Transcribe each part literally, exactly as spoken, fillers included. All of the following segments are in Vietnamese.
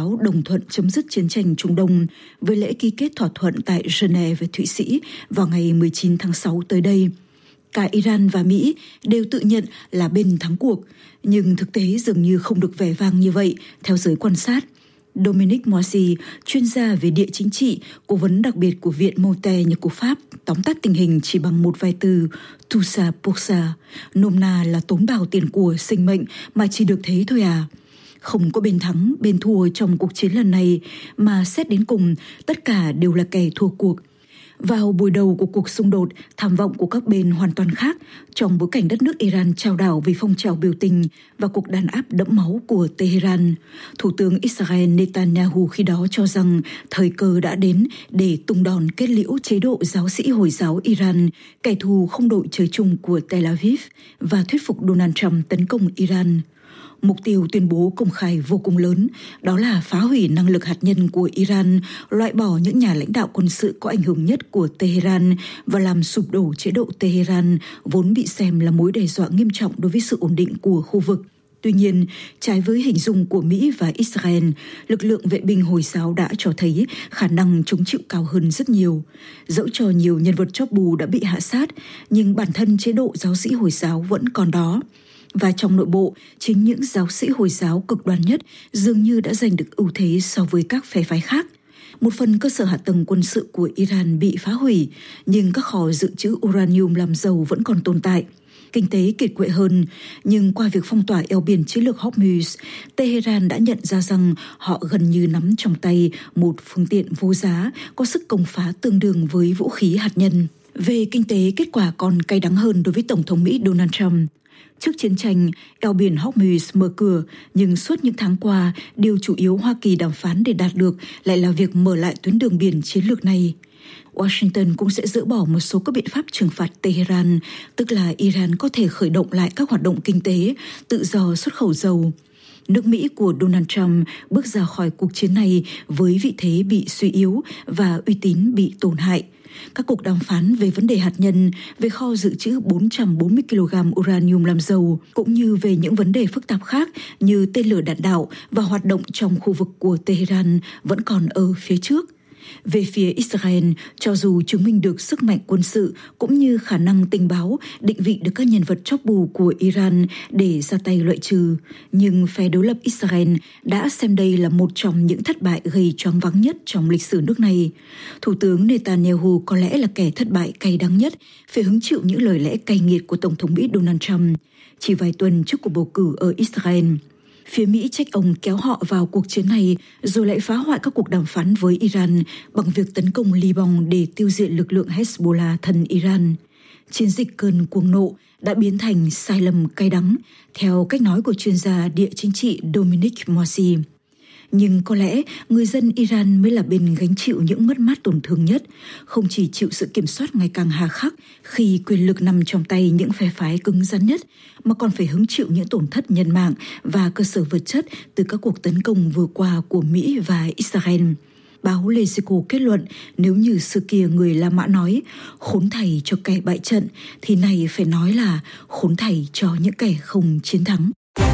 giáo đồng thuận chấm dứt chiến tranh Trung Đông với lễ ký kết thỏa thuận tại Geneva, Thụy Sĩ vào ngày mười chín tháng sáu tới đây. Cả Iran và Mỹ đều tự nhận là bên thắng cuộc, nhưng thực tế dường như không được vẻ vang như vậy, theo giới quan sát. Dominic Moissy, chuyên gia về địa chính trị, cố vấn đặc biệt của Viện Montaigne của Pháp, tóm tắt tình hình chỉ bằng một vài từ tout ça pour ça, nôm na là tốn bào tiền của sinh mệnh mà chỉ được thế thôi à. Không có bên thắng, bên thua trong cuộc chiến lần này, mà xét đến cùng, tất cả đều là kẻ thua cuộc. Vào buổi đầu của cuộc xung đột, tham vọng của các bên hoàn toàn khác trong bối cảnh đất nước Iran chao đảo vì phong trào biểu tình và cuộc đàn áp đẫm máu của Tehran. Thủ tướng Israel Netanyahu khi đó cho rằng thời cơ đã đến để tung đòn kết liễu chế độ giáo sĩ Hồi giáo Iran, kẻ thù không đội trời chung của Tel Aviv, và thuyết phục Donald Trump tấn công Iran. Mục tiêu tuyên bố công khai vô cùng lớn, đó là phá hủy năng lực hạt nhân của Iran, loại bỏ những nhà lãnh đạo quân sự có ảnh hưởng nhất của Tehran và làm sụp đổ chế độ Tehran, vốn bị xem là mối đe dọa nghiêm trọng đối với sự ổn định của khu vực. Tuy nhiên, trái với hình dung của Mỹ và Israel, lực lượng vệ binh Hồi giáo đã cho thấy khả năng chống chịu cao hơn rất nhiều. Dẫu cho nhiều nhân vật chóp bù đã bị hạ sát, nhưng bản thân chế độ giáo sĩ Hồi giáo vẫn còn đó. Và trong nội bộ, chính những giáo sĩ Hồi giáo cực đoan nhất dường như đã giành được ưu thế so với các phe phái khác. Một phần cơ sở hạ tầng quân sự của Iran bị phá hủy, nhưng các kho dự trữ uranium làm dầu vẫn còn tồn tại. Kinh tế kiệt quệ hơn, nhưng qua việc phong tỏa eo biển chiến lược Hormuz, Tehran đã nhận ra rằng họ gần như nắm trong tay một phương tiện vô giá có sức công phá tương đương với vũ khí hạt nhân. Về kinh tế, kết quả còn cay đắng hơn đối với Tổng thống Mỹ Donald Trump. Trước chiến tranh, eo biển Hormuz mở cửa, nhưng suốt những tháng qua, điều chủ yếu Hoa Kỳ đàm phán để đạt được lại là việc mở lại tuyến đường biển chiến lược này. Washington cũng sẽ dỡ bỏ một số các biện pháp trừng phạt Tehran, tức là Iran có thể khởi động lại các hoạt động kinh tế, tự do xuất khẩu dầu. Nước Mỹ của Donald Trump bước ra khỏi cuộc chiến này với vị thế bị suy yếu và uy tín bị tổn hại. Các cuộc đàm phán về vấn đề hạt nhân, về kho dự trữ bốn trăm bốn mươi ki lô gam uranium làm dầu, cũng như về những vấn đề phức tạp khác như tên lửa đạn đạo và hoạt động trong khu vực của Tehran vẫn còn ở phía trước. Về phía Israel, cho dù chứng minh được sức mạnh quân sự cũng như khả năng tình báo định vị được các nhân vật chóp bù của Iran để ra tay loại trừ, nhưng phe đối lập Israel đã xem đây là một trong những thất bại gây choáng váng nhất trong lịch sử nước này. Thủ tướng Netanyahu có lẽ là kẻ thất bại cay đắng nhất, phải hứng chịu những lời lẽ cay nghiệt của Tổng thống Mỹ Donald Trump chỉ vài tuần trước cuộc bầu cử ở Israel. Phía Mỹ trách ông kéo họ vào cuộc chiến này rồi lại phá hoại các cuộc đàm phán với Iran bằng việc tấn công Liban để tiêu diệt lực lượng Hezbollah thân Iran. Chiến dịch cơn cuồng nộ đã biến thành sai lầm cay đắng, theo cách nói của chuyên gia địa chính trị Dominic Moissy. Nhưng có lẽ người dân Iran mới là bên gánh chịu những mất mát tổn thương nhất, không chỉ chịu sự kiểm soát ngày càng hà khắc khi quyền lực nằm trong tay những phe phái cứng rắn nhất, mà còn phải hứng chịu những tổn thất nhân mạng và cơ sở vật chất từ các cuộc tấn công vừa qua của Mỹ và Israel. Báo Lezico kết luận, nếu như xưa kia người La Mã nói khốn thảy cho kẻ bại trận, thì này phải nói là khốn thảy cho những kẻ không chiến thắng.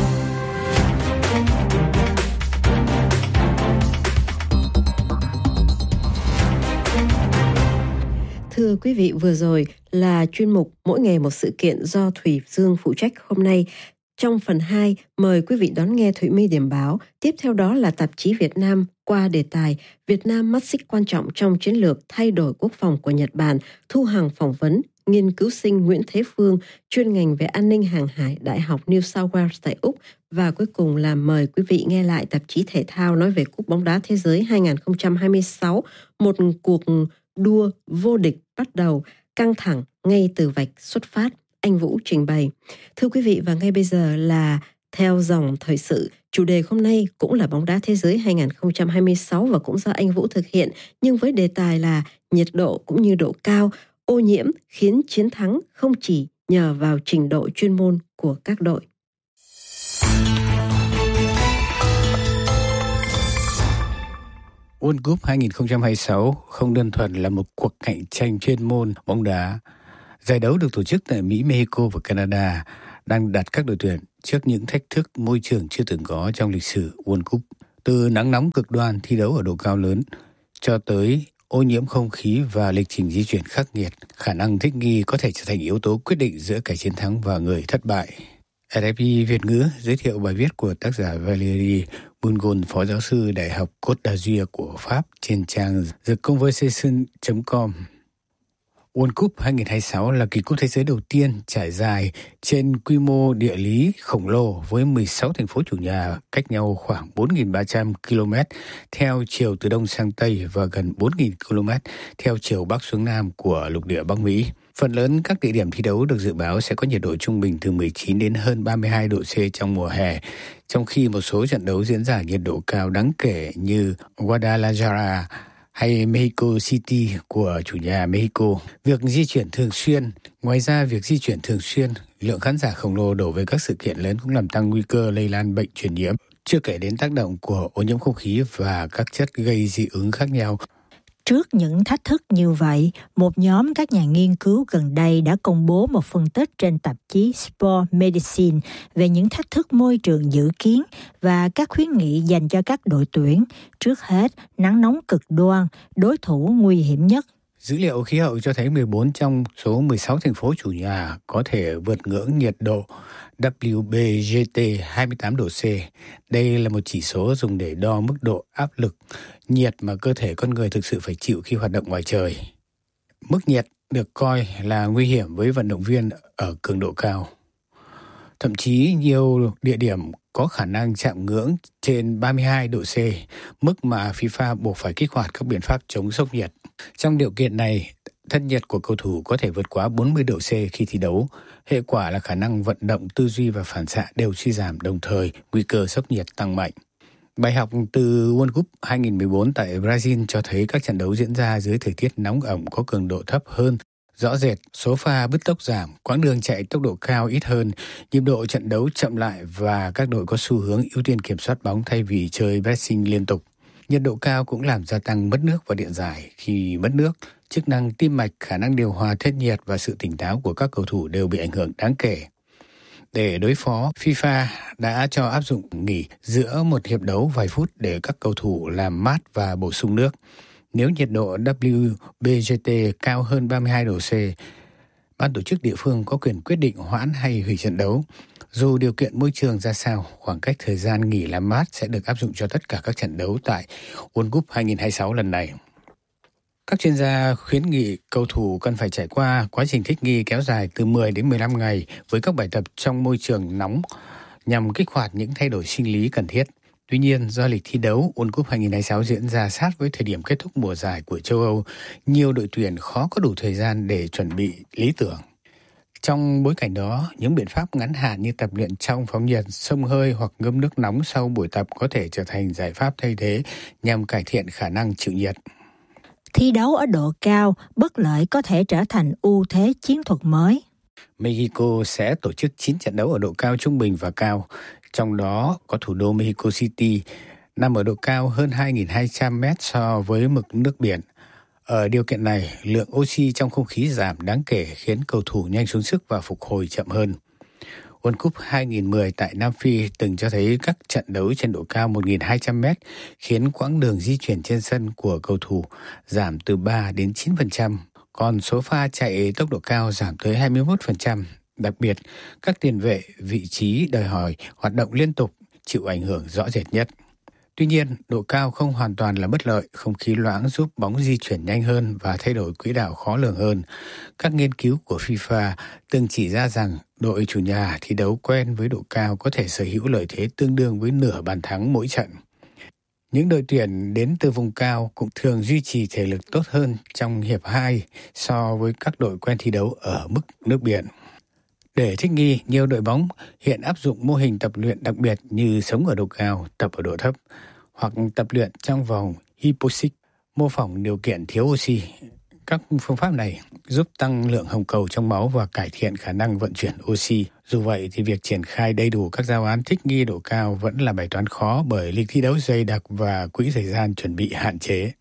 Thưa quý vị, vừa rồi là chuyên mục Mỗi ngày một sự kiện do Thủy Dương phụ trách hôm nay. Trong phần hai, mời quý vị đón nghe Thủy My điểm báo. Tiếp theo đó là tạp chí Việt Nam qua đề tài Việt Nam mắt xích quan trọng trong chiến lược thay đổi quốc phòng của Nhật Bản. Thu Hằng phỏng vấn nghiên cứu sinh Nguyễn Thế Phương, chuyên ngành về an ninh hàng hải, Đại học New South Wales tại Úc. Và cuối cùng là mời quý vị nghe lại tạp chí thể thao nói về Cúp bóng đá thế giới hai không hai sáu, một cuộc đua vô địch bắt đầu, căng thẳng ngay từ vạch xuất phát. Anh Vũ trình bày. Thưa quý vị, và ngay bây giờ là theo dòng thời sự. Chủ đề hôm nay cũng là bóng đá thế giới hai không hai sáu và cũng do anh Vũ thực hiện, nhưng với đề tài là nhiệt độ cũng như độ cao, ô nhiễm khiến chiến thắng không chỉ nhờ vào trình độ chuyên môn của các đội. World Cup hai không hai sáu không đơn thuần là một cuộc cạnh tranh chuyên môn bóng đá. Giải đấu được tổ chức tại Mỹ, Mexico và Canada đang đặt các đội tuyển trước những thách thức môi trường chưa từng có trong lịch sử World Cup. Từ nắng nóng cực đoan thi đấu ở độ cao lớn cho tới ô nhiễm không khí và lịch trình di chuyển khắc nghiệt, khả năng thích nghi có thể trở thành yếu tố quyết định giữa kẻ chiến thắng và người thất bại. rờ ép pê Việt ngữ giới thiệu bài viết của tác giả Valérie Bungon, phó giáo sư Đại học Côte d'Azur của Pháp trên trang the conversation chấm com. World Cup hai không hai sáu là kỳ cúp thế giới đầu tiên trải dài trên quy mô địa lý khổng lồ với mười sáu thành phố chủ nhà cách nhau khoảng bốn nghìn ba trăm ki lô mét theo chiều từ đông sang tây và gần bốn nghìn ki lô mét theo chiều bắc xuống nam của lục địa Bắc Mỹ. Phần lớn các địa điểm thi đấu được dự báo sẽ có nhiệt độ trung bình từ mười chín đến hơn ba mươi hai độ C trong mùa hè, trong khi một số trận đấu diễn ra nhiệt độ cao đáng kể như Guadalajara hay Mexico City của chủ nhà Mexico. Việc di chuyển thường xuyên, ngoài ra việc di chuyển thường xuyên, lượng khán giả khổng lồ đổ về các sự kiện lớn cũng làm tăng nguy cơ lây lan bệnh truyền nhiễm, chưa kể đến tác động của ô nhiễm không khí và các chất gây dị ứng khác nhau. Trước những thách thức như vậy, một nhóm các nhà nghiên cứu gần đây đã công bố một phân tích trên tạp chí Sport Medicine về những thách thức môi trường dự kiến và các khuyến nghị dành cho các đội tuyển. Trước hết, nắng nóng cực đoan, đối thủ nguy hiểm nhất. Dữ liệu khí hậu cho thấy mười bốn trong số mười sáu thành phố chủ nhà có thể vượt ngưỡng nhiệt độ W B G T hai mươi tám độ C. Đây là một chỉ số dùng để đo mức độ áp lực nhiệt mà cơ thể con người thực sự phải chịu khi hoạt động ngoài trời. Mức nhiệt được coi là nguy hiểm với vận động viên ở cường độ cao. Thậm chí nhiều địa điểm có khả năng chạm ngưỡng trên ba mươi hai độ C, mức mà FIFA buộc phải kích hoạt các biện pháp chống sốc nhiệt. Trong điều kiện này, thân nhiệt của cầu thủ có thể vượt quá bốn mươi độ C khi thi đấu. Hệ quả là khả năng vận động, tư duy và phản xạ đều suy giảm, đồng thời nguy cơ sốc nhiệt tăng mạnh. Bài học từ World Cup hai không một bốn tại Brazil cho thấy các trận đấu diễn ra dưới thời tiết nóng ẩm có cường độ thấp hơn rõ rệt, số pha bứt tốc giảm, quãng đường chạy tốc độ cao ít hơn, nhịp độ trận đấu chậm lại và các đội có xu hướng ưu tiên kiểm soát bóng thay vì chơi pressing liên tục. Nhiệt độ cao cũng làm gia tăng mất nước và điện giải. Khi mất nước, chức năng tim mạch, khả năng điều hòa thân nhiệt và sự tỉnh táo của các cầu thủ đều bị ảnh hưởng đáng kể. Để đối phó, FIFA đã cho áp dụng nghỉ giữa một hiệp đấu vài phút để các cầu thủ làm mát và bổ sung nước. Nếu nhiệt độ W B G T cao hơn ba mươi hai độ C, ban tổ chức địa phương có quyền quyết định hoãn hay hủy trận đấu. Dù điều kiện môi trường ra sao, khoảng cách thời gian nghỉ làm mát sẽ được áp dụng cho tất cả các trận đấu tại World Cup hai không hai sáu lần này. Các chuyên gia khuyến nghị cầu thủ cần phải trải qua quá trình thích nghi kéo dài từ mười đến mười lăm ngày với các bài tập trong môi trường nóng nhằm kích hoạt những thay đổi sinh lý cần thiết. Tuy nhiên, do lịch thi đấu World Cup hai không hai sáu diễn ra sát với thời điểm kết thúc mùa giải của châu Âu, nhiều đội tuyển khó có đủ thời gian để chuẩn bị lý tưởng. Trong bối cảnh đó, những biện pháp ngắn hạn như tập luyện trong phòng nhiệt, xông hơi hoặc ngâm nước nóng sau buổi tập có thể trở thành giải pháp thay thế nhằm cải thiện khả năng chịu nhiệt. Thi đấu ở độ cao, bất lợi có thể trở thành ưu thế chiến thuật mới. Mexico sẽ tổ chức chín trận đấu ở độ cao trung bình và cao, trong đó có thủ đô Mexico City, nằm ở độ cao hơn hai nghìn hai trăm mét so với mực nước biển. Ở điều kiện này, lượng oxy trong không khí giảm đáng kể khiến cầu thủ nhanh xuống sức và phục hồi chậm hơn. World Cup hai không một không tại Nam Phi từng cho thấy các trận đấu trên độ cao một nghìn hai trăm mét khiến quãng đường di chuyển trên sân của cầu thủ giảm từ ba đến chín phần trăm, còn số pha chạy tốc độ cao giảm tới hai mươi mốt phần trăm. Đặc biệt, các tiền vệ vị trí đòi hỏi hoạt động liên tục chịu ảnh hưởng rõ rệt nhất. Tuy nhiên, độ cao không hoàn toàn là bất lợi, không khí loãng giúp bóng di chuyển nhanh hơn và thay đổi quỹ đạo khó lường hơn. Các nghiên cứu của FIFA từng chỉ ra rằng đội chủ nhà thi đấu quen với độ cao có thể sở hữu lợi thế tương đương với nửa bàn thắng mỗi trận. Những đội tuyển đến từ vùng cao cũng thường duy trì thể lực tốt hơn trong hiệp hai so với các đội quen thi đấu ở mức nước biển. Để thích nghi, nhiều đội bóng hiện áp dụng mô hình tập luyện đặc biệt như sống ở độ cao, tập ở độ thấp, hoặc tập luyện trong vòng hypoxic, mô phỏng điều kiện thiếu oxy. Các phương pháp này giúp tăng lượng hồng cầu trong máu và cải thiện khả năng vận chuyển oxy. Dù vậy thì việc triển khai đầy đủ các giáo án thích nghi độ cao vẫn là bài toán khó bởi lịch thi đấu dày đặc và quỹ thời gian chuẩn bị hạn chế.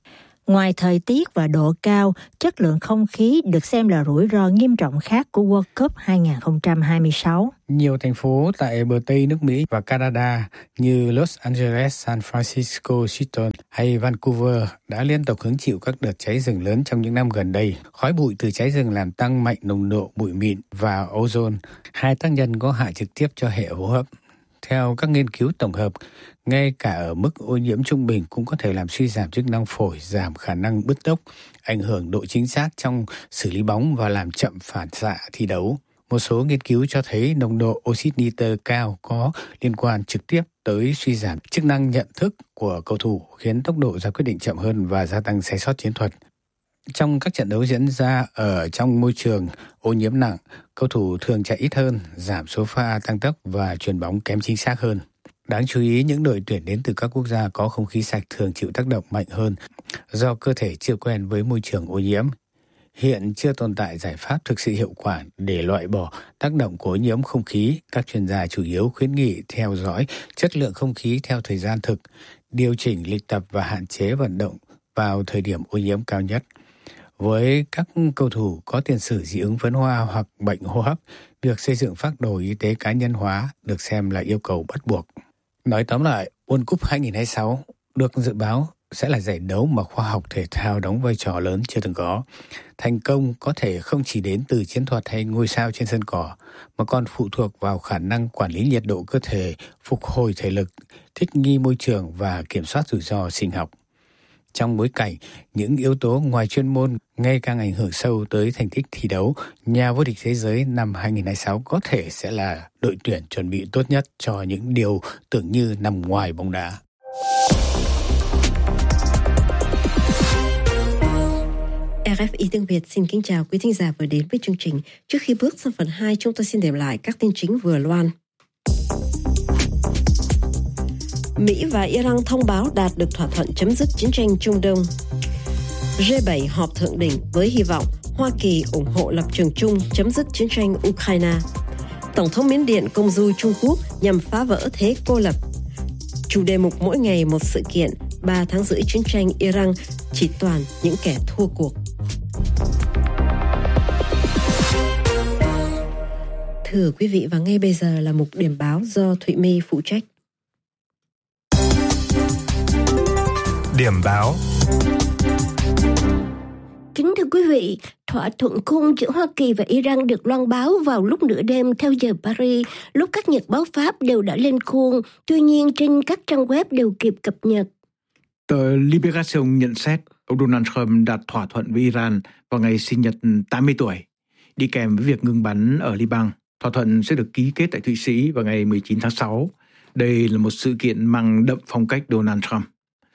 Ngoài thời tiết và độ cao, chất lượng không khí được xem là rủi ro nghiêm trọng khác của World Cup hai không hai sáu. Nhiều thành phố tại bờ Tây nước Mỹ và Canada như Los Angeles, San Francisco, Seattle hay Vancouver đã liên tục hứng chịu các đợt cháy rừng lớn trong những năm gần đây. Khói bụi từ cháy rừng làm tăng mạnh nồng độ bụi mịn và ozone, hai tác nhân có hại trực tiếp cho hệ hô hấp. Theo các nghiên cứu tổng hợp, ngay cả ở mức ô nhiễm trung bình cũng có thể làm suy giảm chức năng phổi, giảm khả năng bứt tốc, ảnh hưởng độ chính xác trong xử lý bóng và làm chậm phản xạ thi đấu. Một số nghiên cứu cho thấy nồng độ oxit nitơ cao có liên quan trực tiếp tới suy giảm chức năng nhận thức của cầu thủ, khiến tốc độ ra quyết định chậm hơn và gia tăng sai sót chiến thuật. Trong các trận đấu diễn ra ở trong môi trường ô nhiễm nặng, cầu thủ thường chạy ít hơn, giảm số pha tăng tốc và chuyền bóng kém chính xác hơn. Đáng chú ý, những đội tuyển đến từ các quốc gia có không khí sạch thường chịu tác động mạnh hơn do cơ thể chưa quen với môi trường ô nhiễm. Hiện chưa tồn tại giải pháp thực sự hiệu quả để loại bỏ tác động của ô nhiễm không khí. Các chuyên gia chủ yếu khuyến nghị theo dõi chất lượng không khí theo thời gian thực, điều chỉnh lịch tập và hạn chế vận động vào thời điểm ô nhiễm cao nhất. Với các cầu thủ có tiền sử dị ứng phấn hoa hoặc bệnh hô hấp, việc xây dựng phác đồ y tế cá nhân hóa được xem là yêu cầu bắt buộc. Nói tóm lại, World Cup hai không hai sáu được dự báo sẽ là giải đấu mà khoa học thể thao đóng vai trò lớn chưa từng có. Thành công có thể không chỉ đến từ chiến thuật hay ngôi sao trên sân cỏ, mà còn phụ thuộc vào khả năng quản lý nhiệt độ cơ thể, phục hồi thể lực, thích nghi môi trường và kiểm soát rủi ro sinh học. Trong bối cảnh những yếu tố ngoài chuyên môn ngày càng ảnh hưởng sâu tới thành tích thi đấu, nhà vô địch thế giới năm hai không hai sáu có thể sẽ là đội tuyển chuẩn bị tốt nhất cho những điều tưởng như nằm ngoài bóng đá. rờ ép i tiếng Việt xin kính chào quý thính giả vừa đến với chương trình. Trước khi bước sang phần hai, chúng tôi xin điểm lại các tin chính vừa loan. Mỹ và Iran thông báo đạt được thỏa thuận chấm dứt chiến tranh Trung Đông. G bảy họp thượng đỉnh với hy vọng Hoa Kỳ ủng hộ lập trường chung chấm dứt chiến tranh Ukraine. Tổng thống Miến Điện công du Trung Quốc nhằm phá vỡ thế cô lập. Chủ đề mục mỗi ngày một sự kiện, ba tháng rưỡi chiến tranh Iran chỉ toàn những kẻ thua cuộc. Thưa quý vị, và ngay bây giờ là mục điểm báo do Thụy My phụ trách. Điểm báo. Kính thưa quý vị, thỏa thuận khung giữa Hoa Kỳ và Iran được loan báo vào lúc nửa đêm theo giờ Paris, lúc các nhật báo Pháp đều đã lên khuôn, tuy nhiên trên các trang web đều kịp cập nhật. Tờ Libération nhận xét ông Donald Trump đạt thỏa thuận với Iran vào ngày sinh nhật tám mươi tuổi, đi kèm với việc ngừng bắn ở Liban. Thỏa thuận sẽ được ký kết tại Thụy Sĩ vào ngày mười chín tháng sáu. Đây là một sự kiện mang đậm phong cách Donald Trump.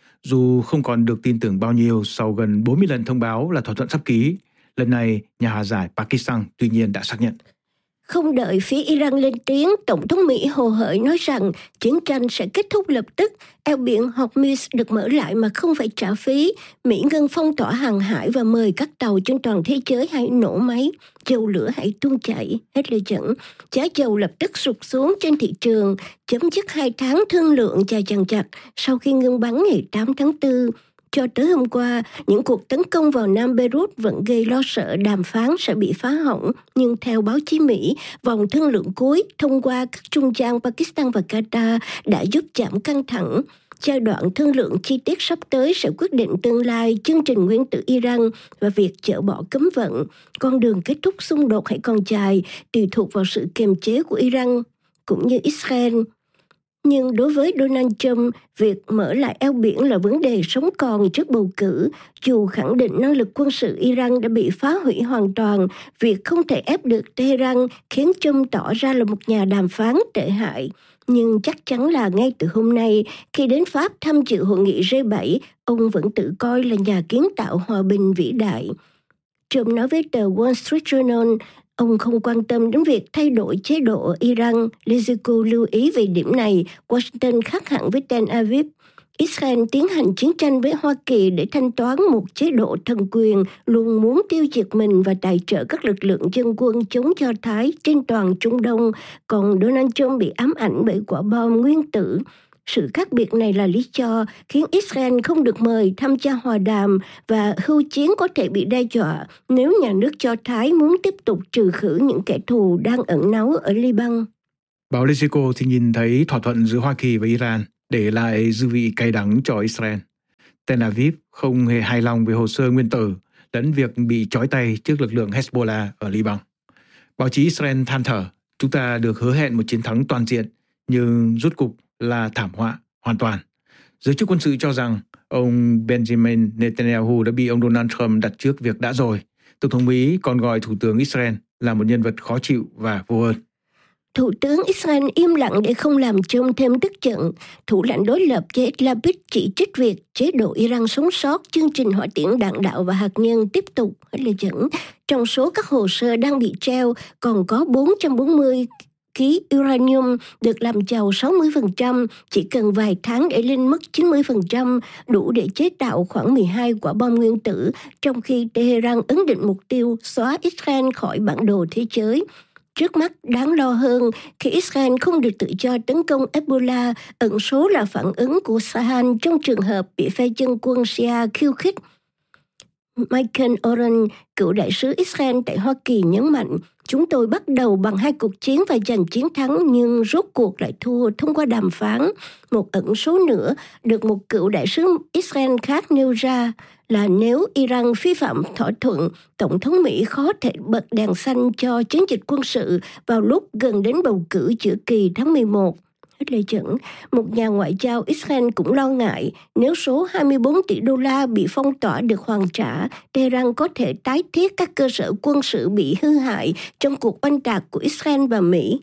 Dù không còn được tin tưởng bao nhiêu sau gần bốn mươi lần thông báo là thỏa thuận sắp ký, lần này nhà hòa giải Pakistan tuy nhiên đã xác nhận. Không đợi phía Iran lên tiếng, Tổng thống Mỹ hồ hởi nói rằng chiến tranh sẽ kết thúc lập tức, eo biển Hormuz được mở lại mà không phải trả phí. Mỹ ngưng phong tỏa hàng hải và mời các tàu trên toàn thế giới hãy nổ máy, dầu lửa hãy tuôn chảy. Hết lời dẫn, giá dầu lập tức sụt xuống trên thị trường, chấm dứt hai tháng thương lượng dài dằng dặc sau khi ngưng bắn ngày tám tháng tư. Cho tới hôm qua, những cuộc tấn công vào Nam Beirut vẫn gây lo sợ đàm phán sẽ bị phá hỏng, nhưng theo báo chí Mỹ, vòng thương lượng cuối thông qua các trung gian Pakistan và Qatar đã giúp giảm căng thẳng. Giai đoạn thương lượng chi tiết sắp tới sẽ quyết định tương lai chương trình nguyên tử Iran và việc dỡ bỏ cấm vận. Con đường kết thúc xung đột hãy còn dài, tùy thuộc vào sự kiềm chế của Iran cũng như Israel. Nhưng đối với Donald Trump, việc mở lại eo biển là vấn đề sống còn trước bầu cử. Dù khẳng định năng lực quân sự Iran đã bị phá hủy hoàn toàn, việc không thể ép được Tehran khiến Trump tỏ ra là một nhà đàm phán tệ hại. Nhưng chắc chắn là ngay từ hôm nay, khi đến Pháp tham dự hội nghị G bảy, ông vẫn tự coi là nhà kiến tạo hòa bình vĩ đại. Trump nói với tờ Wall Street Journal, ông không quan tâm đến việc thay đổi chế độ ở Iran. Lezico lưu ý về điểm này, Washington khác hẳn với Tel Aviv. Israel tiến hành chiến tranh với Hoa Kỳ để thanh toán một chế độ thần quyền luôn muốn tiêu diệt mình và tài trợ các lực lượng dân quân chống Do Thái trên toàn Trung Đông, còn Donald Trump bị ám ảnh bởi quả bom nguyên tử. Sự khác biệt này là lý do khiến Israel không được mời tham gia hòa đàm và hưu chiến có thể bị đe dọa nếu nhà nước Do Thái muốn tiếp tục trừ khử những kẻ thù đang ẩn náu ở Liban. Báo Lezico thì nhìn thấy thỏa thuận giữa Hoa Kỳ và Iran để lại dư vị cay đắng cho Israel. Tel Aviv không hề hài lòng về hồ sơ nguyên tử lẫn việc bị trói tay trước lực lượng Hezbollah ở Liban. Báo chí Israel than thở, chúng ta được hứa hẹn một chiến thắng toàn diện, nhưng rốt cục là thảm họa hoàn toàn. Giới chức quân sự cho rằng ông Benjamin Netanyahu đã bị ông Donald Trump đặt trước việc đã rồi. Tổng thống Mỹ còn gọi Thủ tướng Israel là một nhân vật khó chịu và vô ơn. Thủ tướng Israel im lặng để không làm cho ông thêm tức giận. Thủ lãnh đối lập Yair Lapid chỉ trích việc chế độ Iran sống sót chương trình hỏa tiễn đạn đạo và hạt nhân tiếp tục là dẫn. Trong số các hồ sơ đang bị treo còn có bốn trăm bốn mươi ký uranium được làm giàu sáu mươi phần trăm, chỉ cần vài tháng để lên mức chín mươi phần trăm, đủ để chế tạo khoảng mười hai quả bom nguyên tử, trong khi Tehran ấn định mục tiêu xóa Israel khỏi bản đồ thế giới. Trước mắt đáng lo hơn khi Israel không được tự do tấn công Hezbollah, ẩn số là phản ứng của Sahan trong trường hợp bị phe dân quân Shia khiêu khích. Michael Oren, cựu đại sứ Israel tại Hoa Kỳ nhấn mạnh, chúng tôi bắt đầu bằng hai cuộc chiến và giành chiến thắng nhưng rốt cuộc lại thua thông qua đàm phán. Một ẩn số nữa được một cựu đại sứ Israel khác nêu ra là nếu Iran vi phạm thỏa thuận, Tổng thống Mỹ khó thể bật đèn xanh cho chiến dịch quân sự vào lúc gần đến bầu cử giữa kỳ tháng mười một. Hết lời dẫn, một nhà ngoại giao Israel cũng lo ngại nếu số hai mươi bốn tỷ đô la bị phong tỏa được hoàn trả, Tehran có thể tái thiết các cơ sở quân sự bị hư hại trong cuộc oanh tạc của Israel và Mỹ.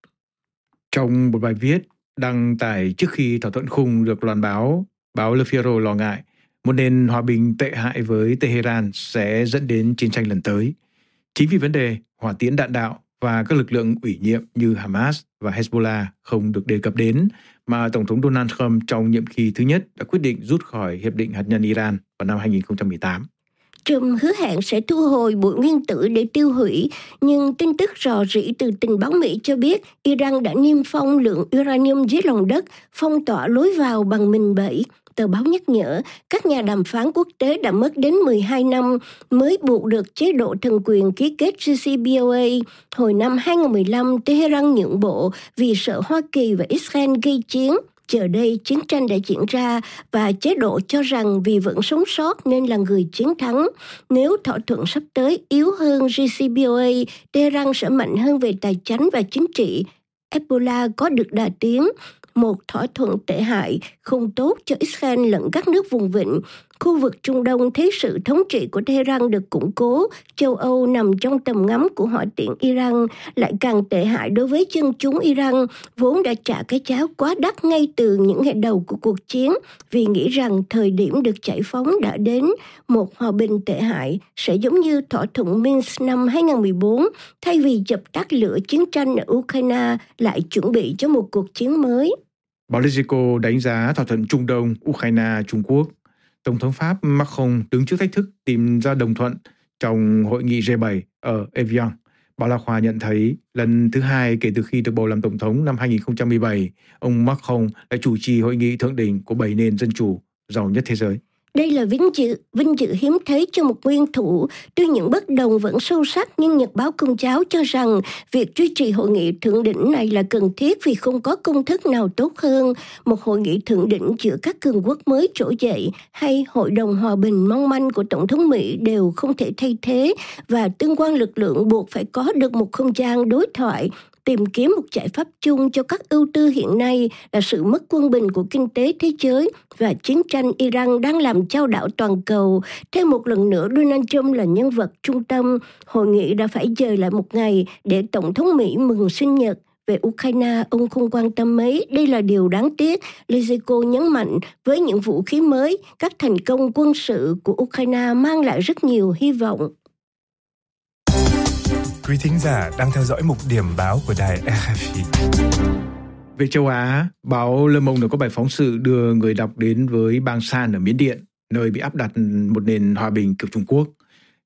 Trong một bài viết đăng tải trước khi thỏa thuận khung được loan báo, báo Le Figaro lo ngại một nền hòa bình tệ hại với Tehran sẽ dẫn đến chiến tranh lần tới. Chính vì vấn đề hỏa tiễn đạn đạo và các lực lượng ủy nhiệm như Hamas và Hezbollah không được đề cập đến, mà Tổng thống Donald Trump trong nhiệm kỳ thứ nhất đã quyết định rút khỏi Hiệp định Hạt nhân Iran vào năm hai không một tám. Trump hứa hẹn sẽ thu hồi bụi nguyên tử để tiêu hủy, nhưng tin tức rò rỉ từ tình báo Mỹ cho biết Iran đã niêm phong lượng uranium dưới lòng đất, phong tỏa lối vào bằng mìn bẫy. Tờ báo nhắc nhở, các nhà đàm phán quốc tế đã mất đến mười hai năm mới buộc được chế độ thần quyền ký kết giê xê pê ô a. Hồi năm hai không một lăm, Tehran nhượng bộ vì sợ Hoa Kỳ và Israel gây chiến. Giờ đây, chiến tranh đã diễn ra và chế độ cho rằng vì vẫn sống sót nên là người chiến thắng. Nếu thỏa thuận sắp tới yếu hơn giê xê pê ô a, Tehran sẽ mạnh hơn về tài chính và chính trị. Hezbollah có được đà tiến. Một thỏa thuận tệ hại, không tốt cho Israel lẫn các nước vùng vịnh. Khu vực Trung Đông thấy sự thống trị của Tehran được củng cố, châu Âu nằm trong tầm ngắm của hỏa tiễn Iran, lại càng tệ hại đối với dân chúng Iran, vốn đã trả cái giá quá đắt ngay từ những ngày đầu của cuộc chiến, vì nghĩ rằng thời điểm được giải phóng đã đến. Một hòa bình tệ hại sẽ giống như thỏa thuận Minsk năm hai không một bốn, thay vì dập tắt lửa chiến tranh ở Ukraine, lại chuẩn bị cho một cuộc chiến mới. Báo Lezico đánh giá thỏa thuận Trung Đông, Ukraine, Trung Quốc. Tổng thống Pháp Macron đứng trước thách thức tìm ra đồng thuận trong hội nghị G bảy ở Evian. Báo La Khoa nhận thấy lần thứ hai kể từ khi được bầu làm tổng thống năm hai không một bảy, ông Macron đã chủ trì hội nghị thượng đỉnh của bảy nền dân chủ giàu nhất thế giới. Đây là vinh dự, vinh dự hiếm thấy cho một nguyên thủ. Tuy những bất đồng vẫn sâu sắc, nhưng Nhật báo Công giáo cho rằng việc duy trì hội nghị thượng đỉnh này là cần thiết vì không có công thức nào tốt hơn. Một hội nghị thượng đỉnh giữa các cường quốc mới trỗi dậy hay hội đồng hòa bình mong manh của Tổng thống Mỹ đều không thể thay thế, và tương quan lực lượng buộc phải có được một không gian đối thoại, tìm kiếm một giải pháp chung cho các ưu tư hiện nay là sự mất quân bình của kinh tế thế giới và chiến tranh Iran đang làm chao đảo toàn cầu. Thêm một lần nữa, Donald Trump là nhân vật trung tâm. Hội nghị đã phải dời lại một ngày để Tổng thống Mỹ mừng sinh nhật. Về Ukraine, ông không quan tâm mấy, đây là điều đáng tiếc. Lezico nhấn mạnh, với những vũ khí mới, các thành công quân sự của Ukraine mang lại rất nhiều hy vọng. Quý thính giả đang theo dõi mục điểm báo của đài rờ ép i. Về châu Á, báo Le Monde có bài phóng sự đưa người đọc đến với bang San ở Miến Điện, nơi bị áp đặt một nền hòa bình kiểu Trung Quốc.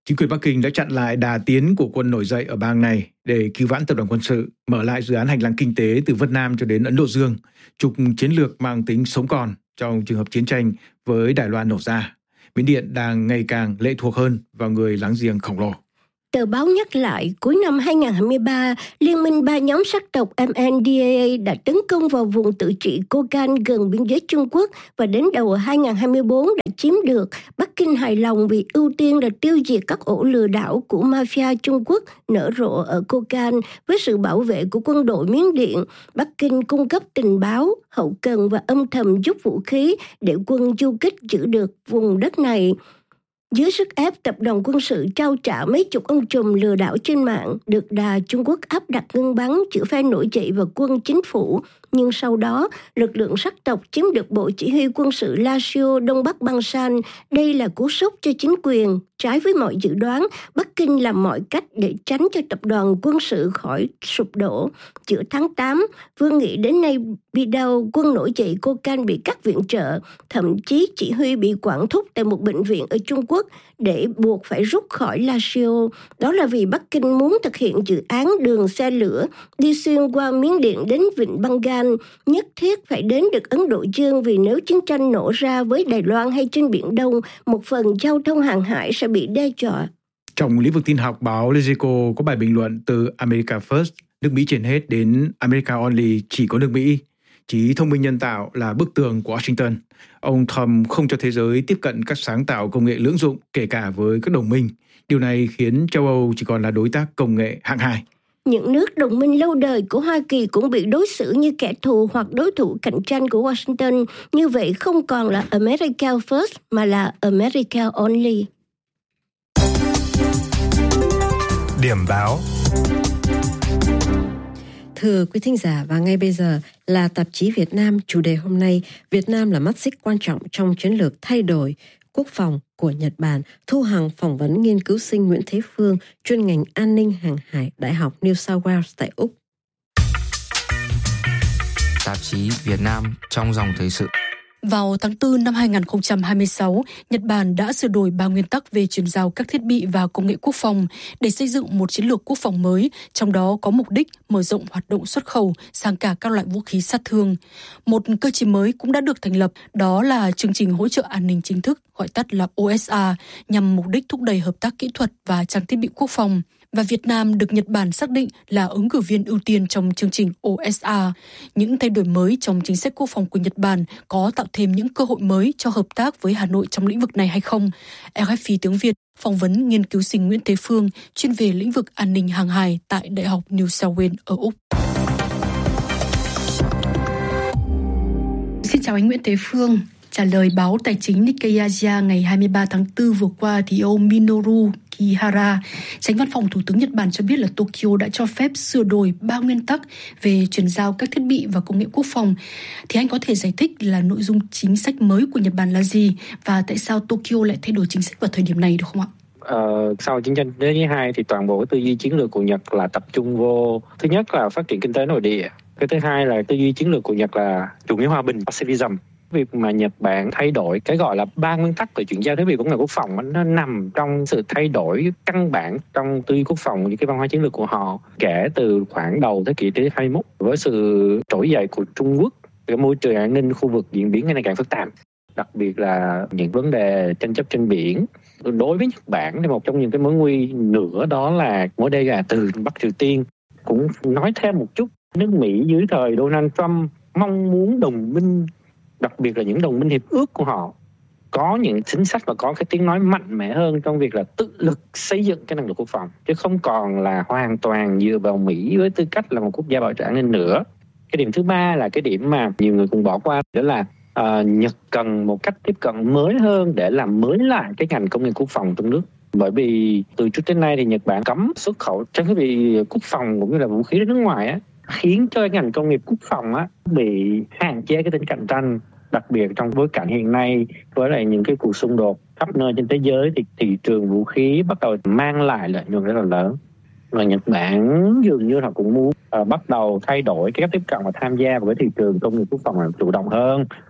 Chính quyền Bắc Kinh đã chặn lại đà tiến của quân nổi dậy ở bang này để cứu vãn tập đoàn quân sự, mở lại dự án hành lang kinh tế từ Vân Nam cho đến Ấn Độ Dương, trục chiến lược mang tính sống còn trong trường hợp chiến tranh với Đài Loan nổ ra. Miến Điện đang ngày càng lệ thuộc hơn vào người láng giềng khổng lồ. Tờ báo nhắc lại, cuối năm hai không hai ba, Liên minh ba nhóm sắc tộc em en đê a a đã tấn công vào vùng tự trị Kokand gần biên giới Trung Quốc và đến đầu hai không hai tư đã chiếm được. Bắc Kinh hài lòng vì ưu tiên là tiêu diệt các ổ lừa đảo của mafia Trung Quốc nở rộ ở Kokand với sự bảo vệ của quân đội Miến Điện. Bắc Kinh cung cấp tình báo, hậu cần và âm thầm giúp vũ khí để quân du kích giữ được vùng đất này. Dưới sức ép, tập đoàn quân sự trao trả mấy chục ông trùm lừa đảo trên mạng, được đà Trung Quốc áp đặt ngưng bắn giữa phe nổi dậy và quân chính phủ. Nhưng sau đó, lực lượng sắc tộc chiếm được bộ chỉ huy quân sự Lashio Đông Bắc Bang San. Đây là cú sốc cho chính quyền. Trái với mọi dự đoán, Bắc Kinh làm mọi cách để tránh cho tập đoàn quân sự khỏi sụp đổ. Giữa tháng tám, Vương nghị đến nay bị đau quân nổi dậy Kokand bị cắt viện trợ, thậm chí chỉ huy bị quản thúc tại một bệnh viện ở Trung Quốc để buộc phải rút khỏi Lashio. Đó là vì Bắc Kinh muốn thực hiện dự án đường xe lửa đi xuyên qua Miến Điện đến Vịnh Bengal, nhất thiết phải đến được Ấn Độ Dương vì nếu chiến tranh nổ ra với Đài Loan hay trên Biển Đông, một phần giao thông hàng hải sẽ bị đe dọa. Trong lĩnh vực tin học, báo Lezico có bài bình luận từ America First, nước Mỹ trên hết, đến America Only, chỉ có nước Mỹ. Trí thông minh nhân tạo là bức tường của Washington. Ông Trump không cho thế giới tiếp cận các sáng tạo công nghệ lưỡng dụng, kể cả với các đồng minh. Điều này khiến châu Âu chỉ còn là đối tác công nghệ hạng hai. Những nước đồng minh lâu đời của Hoa Kỳ cũng bị đối xử như kẻ thù hoặc đối thủ cạnh tranh của Washington. Như vậy không còn là America First mà là America Only. Điểm báo. Thưa quý thính giả, và ngay bây giờ là tạp chí Việt Nam, chủ đề hôm nay, Việt Nam là mắt xích quan trọng trong chiến lược thay đổi quốc phòng của Nhật Bản. Thu Hằng phỏng vấn nghiên cứu sinh Nguyễn Thế Phương, chuyên ngành an ninh hàng hải, Đại học New South Wales tại Úc. Tạp chí Việt Nam trong dòng thời sự. Vào tháng tư năm hai không hai sáu, Nhật Bản đã sửa đổi ba nguyên tắc về chuyển giao các thiết bị và công nghệ quốc phòng để xây dựng một chiến lược quốc phòng mới, trong đó có mục đích mở rộng hoạt động xuất khẩu sang cả các loại vũ khí sát thương. Một cơ chế mới cũng đã được thành lập, đó là chương trình hỗ trợ an ninh chính thức, gọi tắt là O S A, nhằm mục đích thúc đẩy hợp tác kỹ thuật và trang thiết bị quốc phòng. Và Việt Nam được Nhật Bản xác định là ứng cử viên ưu tiên trong chương trình O S A. Những thay đổi mới trong chính sách quốc phòng của Nhật Bản có tạo thêm những cơ hội mới cho hợp tác với Hà Nội trong lĩnh vực này hay không? rờ ép pê tiếng Việt phỏng vấn nghiên cứu sinh Nguyễn Thế Phương, chuyên về lĩnh vực an ninh hàng hải tại Đại học New South Wales ở Úc. Xin chào anh Nguyễn Thế Phương. Trả lời báo tài chính Nikkei Asia ngày hai mươi ba tháng tư vừa qua, thì ông Minoru Kihara, Chánh văn phòng Thủ tướng Nhật Bản cho biết là Tokyo đã cho phép sửa đổi ba nguyên tắc về chuyển giao các thiết bị và công nghệ quốc phòng. Thì anh có thể giải thích là nội dung chính sách mới của Nhật Bản là gì và tại sao Tokyo lại thay đổi chính sách vào thời điểm này được không ạ? Ờ, sau chiến tranh thế giới thứ hai thì toàn bộ tư duy chiến lược của Nhật là tập trung vô, thứ nhất là phát triển kinh tế nội địa, cái thứ hai là tư duy chiến lược của Nhật là chủ nghĩa hòa bình, pacifism. Việc mà Nhật Bản thay đổi cái gọi là ba nguyên tắc về chuyển giao thiết bị công nghệ quốc phòng, nó nằm trong sự thay đổi căn bản trong tư duy quốc phòng, những cái văn hóa chiến lược của họ kể từ khoảng đầu thế kỷ thứ hai mươi mốt. Với sự trỗi dậy của Trung Quốc, cái môi trường an ninh khu vực diễn biến ngày càng phức tạp, đặc biệt là những vấn đề tranh chấp trên biển. Đối với Nhật Bản thì một trong những cái mối nguy nữa đó là mối đe dọa từ Bắc Triều Tiên. Cũng nói thêm một chút, nước Mỹ dưới thời Donald Trump mong muốn đồng minh, đặc biệt là những đồng minh hiệp ước của họ, có những chính sách và có cái tiếng nói mạnh mẽ hơn trong việc là tự lực xây dựng cái năng lực quốc phòng, chứ không còn là hoàn toàn dựa vào Mỹ với tư cách là một quốc gia bảo trợ an ninh nữa. Cái điểm thứ ba là cái điểm mà nhiều người cũng bỏ qua, đó là uh, Nhật cần một cách tiếp cận mới hơn để làm mới lại cái ngành công nghiệp quốc phòng trong nước. Bởi vì từ trước đến nay thì Nhật Bản cấm xuất khẩu trang thiết bị quốc phòng cũng như là vũ khí đến nước ngoài á, khiến cho cái ngành công nghiệp quốc phòng á bị hạn chế cái tính cạnh tranh, đặc biệt trong bối cảnh hiện nay với lại những cái cuộc xung đột khắp nơi trên thế giới thì thị trường vũ khí bắt đầu mang lại lợi nhuận rất là lớn. Và Nhật Bản dường như họ cũng muốn uh, bắt đầu thay đổi cái cách tiếp cận và tham gia vào cái thị trường công nghiệp quốc phòng là chủ động hơn.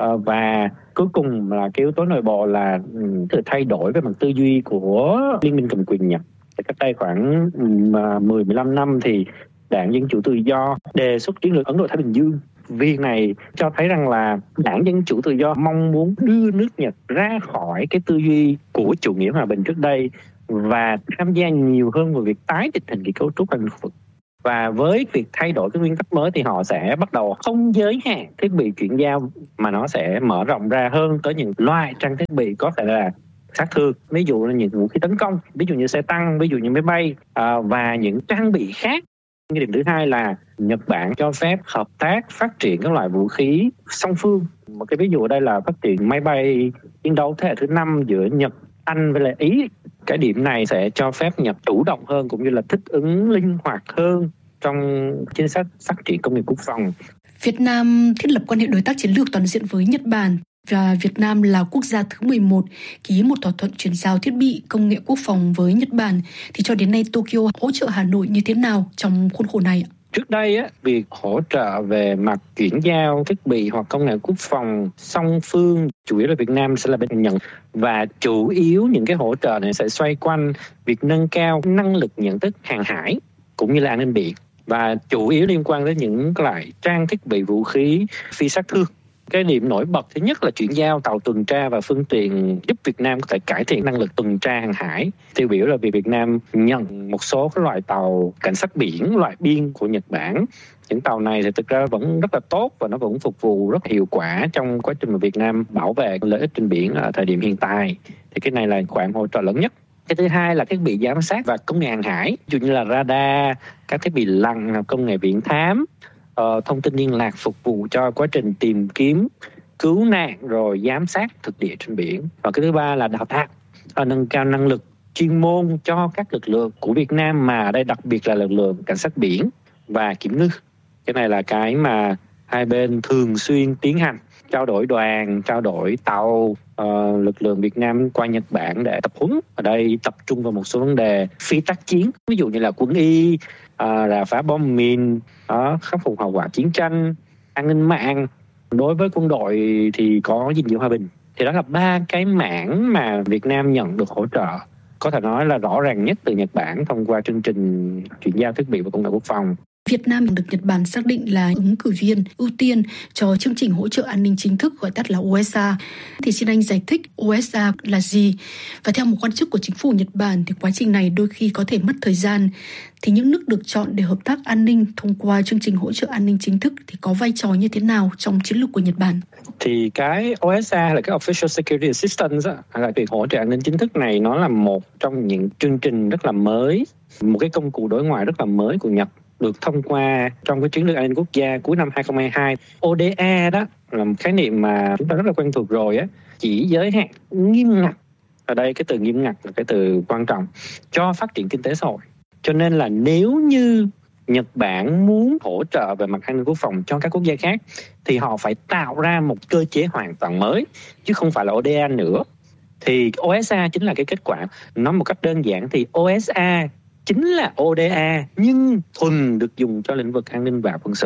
Và cuối cùng là cái yếu tố nội bộ là sự thay đổi về mặt tư duy của Liên minh cầm quyền Nhật. Cách đây khoảng mười mười lăm năm thì Đảng Dân Chủ Tự Do đề xuất chiến lược Ấn Độ Thái Bình Dương. Việc này cho thấy rằng là Đảng Dân Chủ Tự Do mong muốn đưa nước Nhật ra khỏi cái tư duy của chủ nghĩa hòa bình trước đây và tham gia nhiều hơn vào việc tái định hình cái cấu trúc an ninh khu vực. Và với việc thay đổi cái nguyên tắc mới thì họ sẽ bắt đầu không giới hạn thiết bị chuyển giao mà nó sẽ mở rộng ra hơn tới những loại trang thiết bị có thể là sát thương, ví dụ là những vũ khí tấn công, ví dụ như xe tăng, ví dụ như máy bay à, và những trang bị khác. Cái điểm thứ hai là Nhật Bản cho phép hợp tác phát triển các loại vũ khí song phương. Một cái ví dụ ở đây là phát triển máy bay chiến đấu thế hệ thứ năm giữa Nhật, Anh với lại Ý. Cái điểm này sẽ cho phép Nhật chủ động hơn cũng như là thích ứng linh hoạt hơn trong chính sách phát triển công nghiệp quốc phòng. Việt Nam thiết lập quan hệ đối tác chiến lược toàn diện với Nhật Bản và Việt Nam là quốc gia thứ mười một ký một thỏa thuận chuyển giao thiết bị công nghệ quốc phòng với Nhật Bản. Thì cho đến nay Tokyo hỗ trợ Hà Nội như thế nào trong khuôn khổ này? Trước đây, á, việc hỗ trợ về mặt chuyển giao thiết bị hoặc công nghệ quốc phòng song phương chủ yếu là Việt Nam sẽ là bên nhận, và chủ yếu những cái hỗ trợ này sẽ xoay quanh việc nâng cao năng lực nhận thức hàng hải cũng như là an ninh biển, và chủ yếu liên quan đến những loại trang thiết bị vũ khí phi sát thương. Cái điểm nổi bật thứ nhất là chuyển giao tàu tuần tra và phương tiện giúp Việt Nam có thể cải thiện năng lực tuần tra hàng hải. Tiêu biểu là việc Việt Nam nhận một số các loại tàu cảnh sát biển, loại biên của Nhật Bản. Những tàu này thì thực ra vẫn rất là tốt và nó vẫn phục vụ rất hiệu quả trong quá trình mà Việt Nam bảo vệ lợi ích trên biển ở thời điểm hiện tại. Thì cái này là khoản hỗ trợ lớn nhất. Cái thứ hai là thiết bị giám sát và công nghệ hàng hải, ví dụ như là radar, các thiết bị lặn, công nghệ viễn thám, uh, thông tin liên lạc phục vụ cho quá trình tìm kiếm, cứu nạn rồi giám sát thực địa trên biển. Và cái thứ ba là đào tạo, uh, nâng cao năng lực chuyên môn cho các lực lượng của Việt Nam, mà ở đây đặc biệt là lực lượng cảnh sát biển và kiểm ngư. Cái này là cái mà hai bên thường xuyên tiến hành, trao đổi đoàn, trao đổi tàu, uh, lực lượng Việt Nam qua Nhật Bản để tập huấn. Ở đây tập trung vào một số vấn đề phi tác chiến, ví dụ như là quân y, uh, là phá bom mìn, uh, khắc phục hậu quả chiến tranh, an ninh mạng. Đối với quân đội thì có gìn giữ hòa bình. Thì đó là ba cái mảng mà Việt Nam nhận được hỗ trợ, có thể nói là rõ ràng nhất từ Nhật Bản thông qua chương trình chuyển giao thiết bị và công nghệ quốc phòng. Việt Nam được Nhật Bản xác định là ứng cử viên ưu tiên cho chương trình hỗ trợ an ninh chính thức gọi tắt là o ét a. Thì xin anh giải thích o ét a là gì? Và theo một quan chức của chính phủ Nhật Bản thì quá trình này đôi khi có thể mất thời gian. Thì những nước được chọn để hợp tác an ninh thông qua chương trình hỗ trợ an ninh chính thức thì có vai trò như thế nào trong chiến lược của Nhật Bản? Thì cái o ét a là cái Official Security Assistance, hay là việc hỗ trợ an ninh chính thức này, nó là một trong những chương trình rất là mới, một cái công cụ đối ngoại rất là mới của Nhật, được thông qua trong cái chiến lược an ninh quốc gia cuối năm hai không hai hai. o đê a đó là một khái niệm mà chúng ta rất là quen thuộc rồi á, chỉ giới hạn nghiêm ngặt, ở đây cái từ nghiêm ngặt là cái từ quan trọng, cho phát triển kinh tế xã hội. Cho nên là nếu như Nhật Bản muốn hỗ trợ về mặt an ninh quốc phòng cho các quốc gia khác thì họ phải tạo ra một cơ chế hoàn toàn mới, chứ không phải là o đê a nữa. Thì o ét a chính là cái kết quả. Nói một cách đơn giản thì o ét a chính là o đê a nhưng thuần được dùng cho lĩnh vực an ninh và quân sự.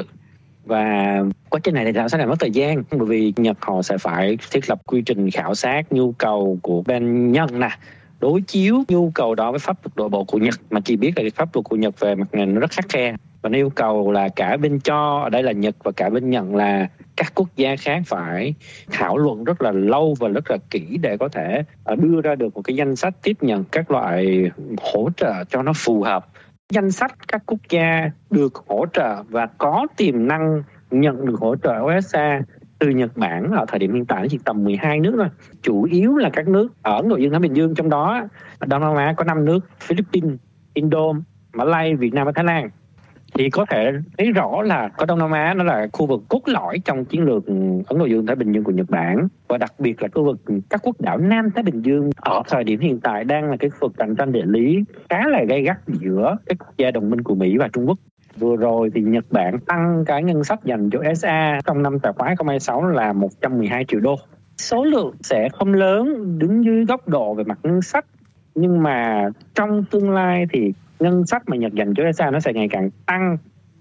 Và quá trình này thì sẽ là mất thời gian, bởi vì Nhật họ sẽ phải thiết lập quy trình khảo sát nhu cầu của bên Nhật nè, đối chiếu nhu cầu đó với pháp luật nội bộ của Nhật, mà chỉ biết là cái pháp luật của Nhật về mặt này nó rất khắt khe, và nó yêu cầu là cả bên cho, ở đây là Nhật, và cả bên nhận là các quốc gia khác phải thảo luận rất là lâu và rất là kỹ để có thể đưa ra được một cái danh sách tiếp nhận các loại hỗ trợ cho nó phù hợp. Danh sách các quốc gia được hỗ trợ và có tiềm năng nhận được hỗ trợ o ét a từ Nhật Bản ở thời điểm hiện tại chỉ tầm mười hai nước thôi. Chủ yếu là các nước ở Ấn Độ Dương Thái Bình Dương, trong đó Đông Nam Á có năm nước: Philippines, Indo, Malay, Việt Nam và Thái Lan. Thì có thể thấy rõ là có Đông Nam Á nó là khu vực cốt lõi trong chiến lược Ấn Độ Dương Thái Bình Dương của Nhật Bản, và đặc biệt là khu vực các quốc đảo Nam Thái Bình Dương ở thời điểm hiện tại đang là cái khu vực cạnh tranh địa lý khá là gay gắt giữa các quốc gia đồng minh của Mỹ và Trung Quốc. Vừa rồi thì Nhật Bản tăng cái ngân sách dành cho o ét a trong năm tài khoá hai không hai sáu là một trăm mười hai triệu đô. Số lượng sẽ không lớn đứng dưới góc độ về mặt ngân sách, nhưng mà trong tương lai thì ngân sách mà Nhật dành cho o ét a nó sẽ ngày càng tăng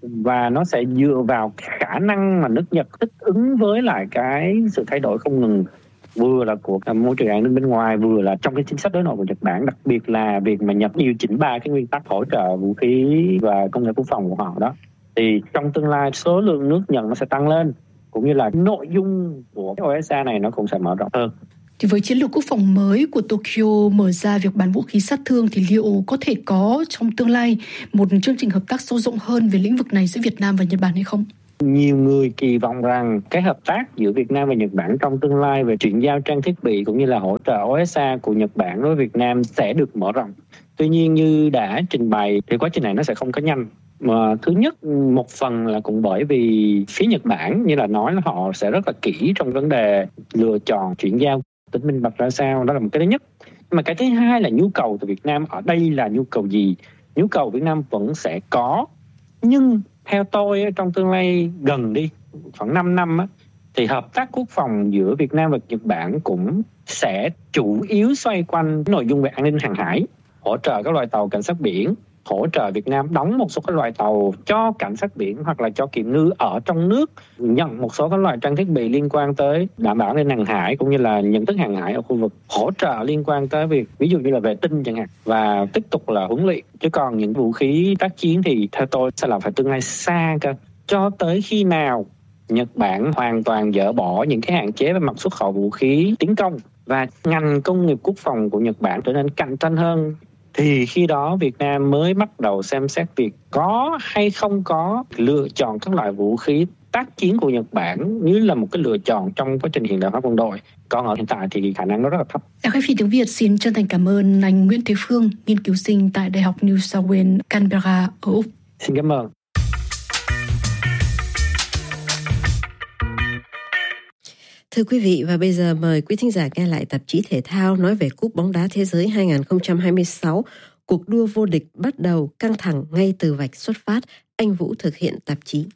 và nó sẽ dựa vào khả năng mà nước Nhật thích ứng với lại cái sự thay đổi không ngừng, vừa là của môi trường an ninh bên ngoài, vừa là trong cái chính sách đối nội của Nhật Bản, đặc biệt là việc mà Nhật điều chỉnh ba cái nguyên tắc hỗ trợ vũ khí và công nghệ quốc phòng của họ đó. Thì trong tương lai số lượng nước Nhật nó sẽ tăng lên, cũng như là nội dung của cái o ét a này nó cũng sẽ mở rộng hơn. Thì với chiến lược quốc phòng mới của Tokyo mở ra việc bán vũ khí sát thương thì liệu có thể có trong tương lai một chương trình hợp tác sâu rộng hơn về lĩnh vực này giữa Việt Nam và Nhật Bản hay không? Nhiều người kỳ vọng rằng cái hợp tác giữa Việt Nam và Nhật Bản trong tương lai về chuyển giao trang thiết bị cũng như là hỗ trợ o ét a của Nhật Bản đối với Việt Nam sẽ được mở rộng. Tuy nhiên như đã trình bày thì quá trình này nó sẽ không có nhanh. Mà thứ nhất, một phần là cũng bởi vì phía Nhật Bản như là nói là họ sẽ rất là kỹ trong vấn đề lựa chọn chuyển giao, tính minh bạch ra sao, đó là một cái thứ nhất. Mà cái thứ hai là nhu cầu từ Việt Nam ở đây là nhu cầu gì? Nhu cầu Việt Nam vẫn sẽ có, nhưng theo tôi trong tương lai gần đi, khoảng năm năm á, thì hợp tác quốc phòng giữa Việt Nam và Nhật Bản cũng sẽ chủ yếu xoay quanh nội dung về an ninh hàng hải, hỗ trợ các loại tàu cảnh sát biển, hỗ trợ Việt Nam đóng một số các loại tàu cho cảnh sát biển hoặc là cho kiểm ngư ở trong nước, nhận một số các loại trang thiết bị liên quan tới đảm bảo an ninh hàng hải cũng như là nhận thức hàng hải ở khu vực, hỗ trợ liên quan tới việc ví dụ như là vệ tinh chẳng hạn, và tiếp tục là huấn luyện. Chứ còn những vũ khí tác chiến thì theo tôi sẽ là phải tương lai xa cơ, cho tới khi nào Nhật Bản hoàn toàn dỡ bỏ những cái hạn chế về mặt xuất khẩu vũ khí tiến công và ngành công nghiệp quốc phòng của Nhật Bản trở nên cạnh tranh hơn, thì khi đó Việt Nam mới bắt đầu xem xét việc có hay không có lựa chọn các loại vũ khí tác chiến của Nhật Bản như là một cái lựa chọn trong quá trình hiện đại hóa quân đội. Còn ở hiện tại thì khả năng nó rất là thấp. Đài Phát thanh tiếng Việt xin chân thành cảm ơn anh Nguyễn Thế Phương, nghiên cứu sinh tại Đại học New South Wales, Canberra ở Úc. Xin cảm ơn. Thưa quý vị, và bây giờ mời quý thính giả nghe lại tạp chí thể thao nói về Cúp bóng đá thế giới hai không hai sáu. Cuộc đua vô địch bắt đầu căng thẳng ngay từ vạch xuất phát. Anh Vũ thực hiện tạp chí.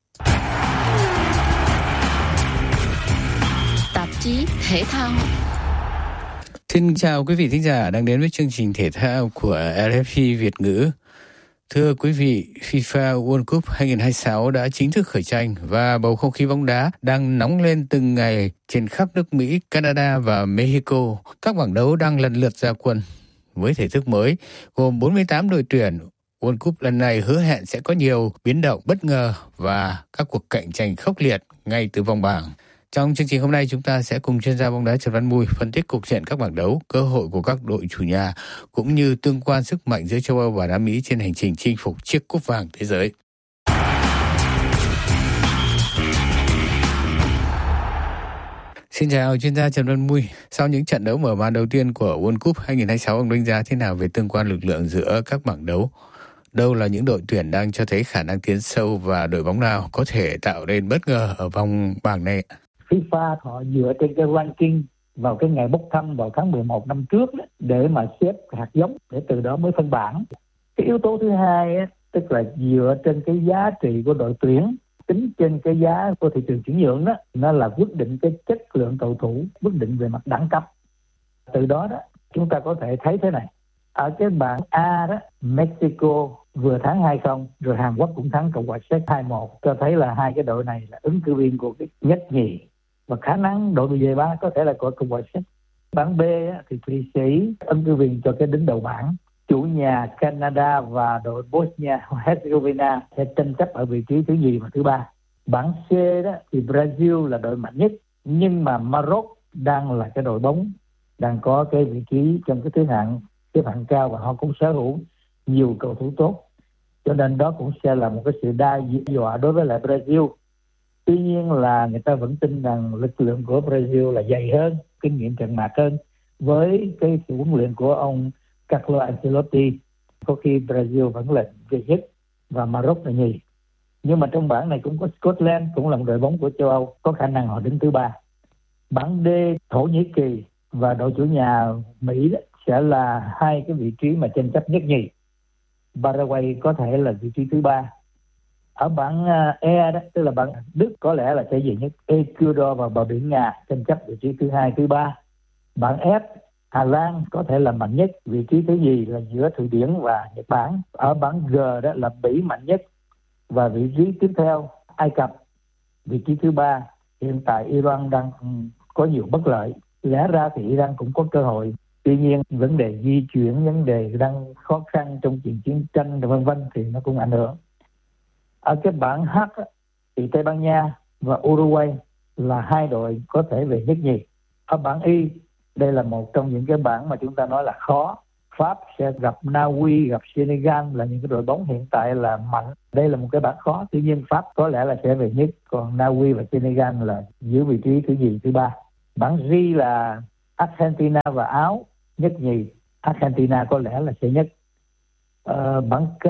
Tạp chí thể thao. Xin chào quý vị thính giả đang đến với chương trình thể thao của rờ ép pê Việt ngữ. Thưa quý vị, FIFA World Cup hai không hai sáu đã chính thức khởi tranh và bầu không khí bóng đá đang nóng lên từng ngày trên khắp nước Mỹ, Canada và Mexico. Các bảng đấu đang lần lượt ra quân. Với thể thức mới, gồm bốn mươi tám đội tuyển, World Cup lần này hứa hẹn sẽ có nhiều biến động bất ngờ và các cuộc cạnh tranh khốc liệt ngay từ vòng bảng. Trong chương trình hôm nay, chúng ta sẽ cùng chuyên gia bóng đá Trần Văn Mùi phân tích cục diện các bảng đấu, cơ hội của các đội chủ nhà, cũng như tương quan sức mạnh giữa châu Âu và Nam Mỹ trên hành trình chinh phục chiếc cúp vàng thế giới. Xin chào chuyên gia Trần Văn Mùi. Sau những trận đấu mở màn đầu tiên của World Cup hai không hai sáu, ông đánh giá thế nào về tương quan lực lượng giữa các bảng đấu? Đâu là những đội tuyển đang cho thấy khả năng tiến sâu và đội bóng nào có thể tạo nên bất ngờ ở vòng bảng này? FIFA họ dựa trên cái ranking vào cái ngày bốc thăm vào tháng mười một năm trước đó, để mà xếp hạt giống, để từ đó mới phân bảng. Cái yếu tố thứ hai á, tức là dựa trên cái giá trị của đội tuyển, tính trên cái giá của thị trường chuyển nhượng đó, nó là quyết định cái chất lượng cầu thủ, quyết định về mặt đẳng cấp. Từ đó đó chúng ta có thể thấy thế này, ở cái bảng A đó, Mexico vừa thắng hai không, rồi Hàn Quốc cũng thắng Cộng hòa Séc hai một, cho thấy là hai cái đội này là ứng cử viên của cái nhất nhì, và khả năng đội về ba có thể là của Cộng hòa Séc. Bảng B á, thì Thụy Sĩ ứng cử viên cho cái đứng đầu bảng. Chủ nhà Canada và đội Bosnia Herzegovina sẽ tranh chấp ở vị trí thứ nhì và thứ ba. Bảng C đó thì Brazil là đội mạnh nhất, nhưng mà Maroc đang là cái đội bóng đang có cái vị trí trong cái thứ hạng xếp hạng cao, và họ cũng sở hữu nhiều cầu thủ tốt, cho nên đó cũng sẽ là một cái sự đa dọa đối với lại Brazil. Tuy nhiên là người ta vẫn tin rằng lực lượng của Brazil là dày hơn, kinh nghiệm trận mạc hơn, với cái sự huấn luyện của ông Carlo Ancelotti. Có khi Brazil vẫn là về nhất và Maroc là nhì. Nhưng mà trong bảng này cũng có Scotland, cũng là một đội bóng của châu Âu, có khả năng họ đứng thứ ba. Bảng D, Thổ Nhĩ Kỳ và đội chủ nhà Mỹ đó sẽ là hai cái vị trí mà tranh chấp nhất nhì. Paraguay có thể là vị trí thứ ba. Ở bảng E đó, tức là bảng Đức có lẽ là sẽ về nhất. Ecuador và bờ biển Nga tranh chấp vị trí thứ hai, thứ ba. Bảng F, Hà Lan có thể là mạnh nhất, vị trí thứ nhì là giữa Thụy Điển và Nhật Bản. Ở bảng G đó là Bỉ mạnh nhất Và vị trí tiếp theo Ai Cập, vị trí thứ ba. Hiện tại Iran đang có nhiều bất lợi, lẽ ra thì Iran cũng có cơ hội, tuy nhiên vấn đề di chuyển, vấn đề đang khó khăn trong chuyện chiến tranh vân vân thì nó cũng ảnh hưởng. Ở cái bảng H thì Tây Ban Nha và Uruguay là hai đội có thể về nhất nhì. Ở bảng Y, đây là một trong những cái bảng mà chúng ta nói là khó. Pháp sẽ gặp Na Uy, gặp Senegal là những cái đội bóng hiện tại là mạnh. Đây là một cái bảng khó, tuy nhiên Pháp có lẽ là sẽ về nhất, còn Na Uy và Senegal là giữ vị trí thứ nhì, thứ ba. Bảng G là Argentina và Áo nhất nhì, Argentina có lẽ là sẽ nhất. Ờ, bảng K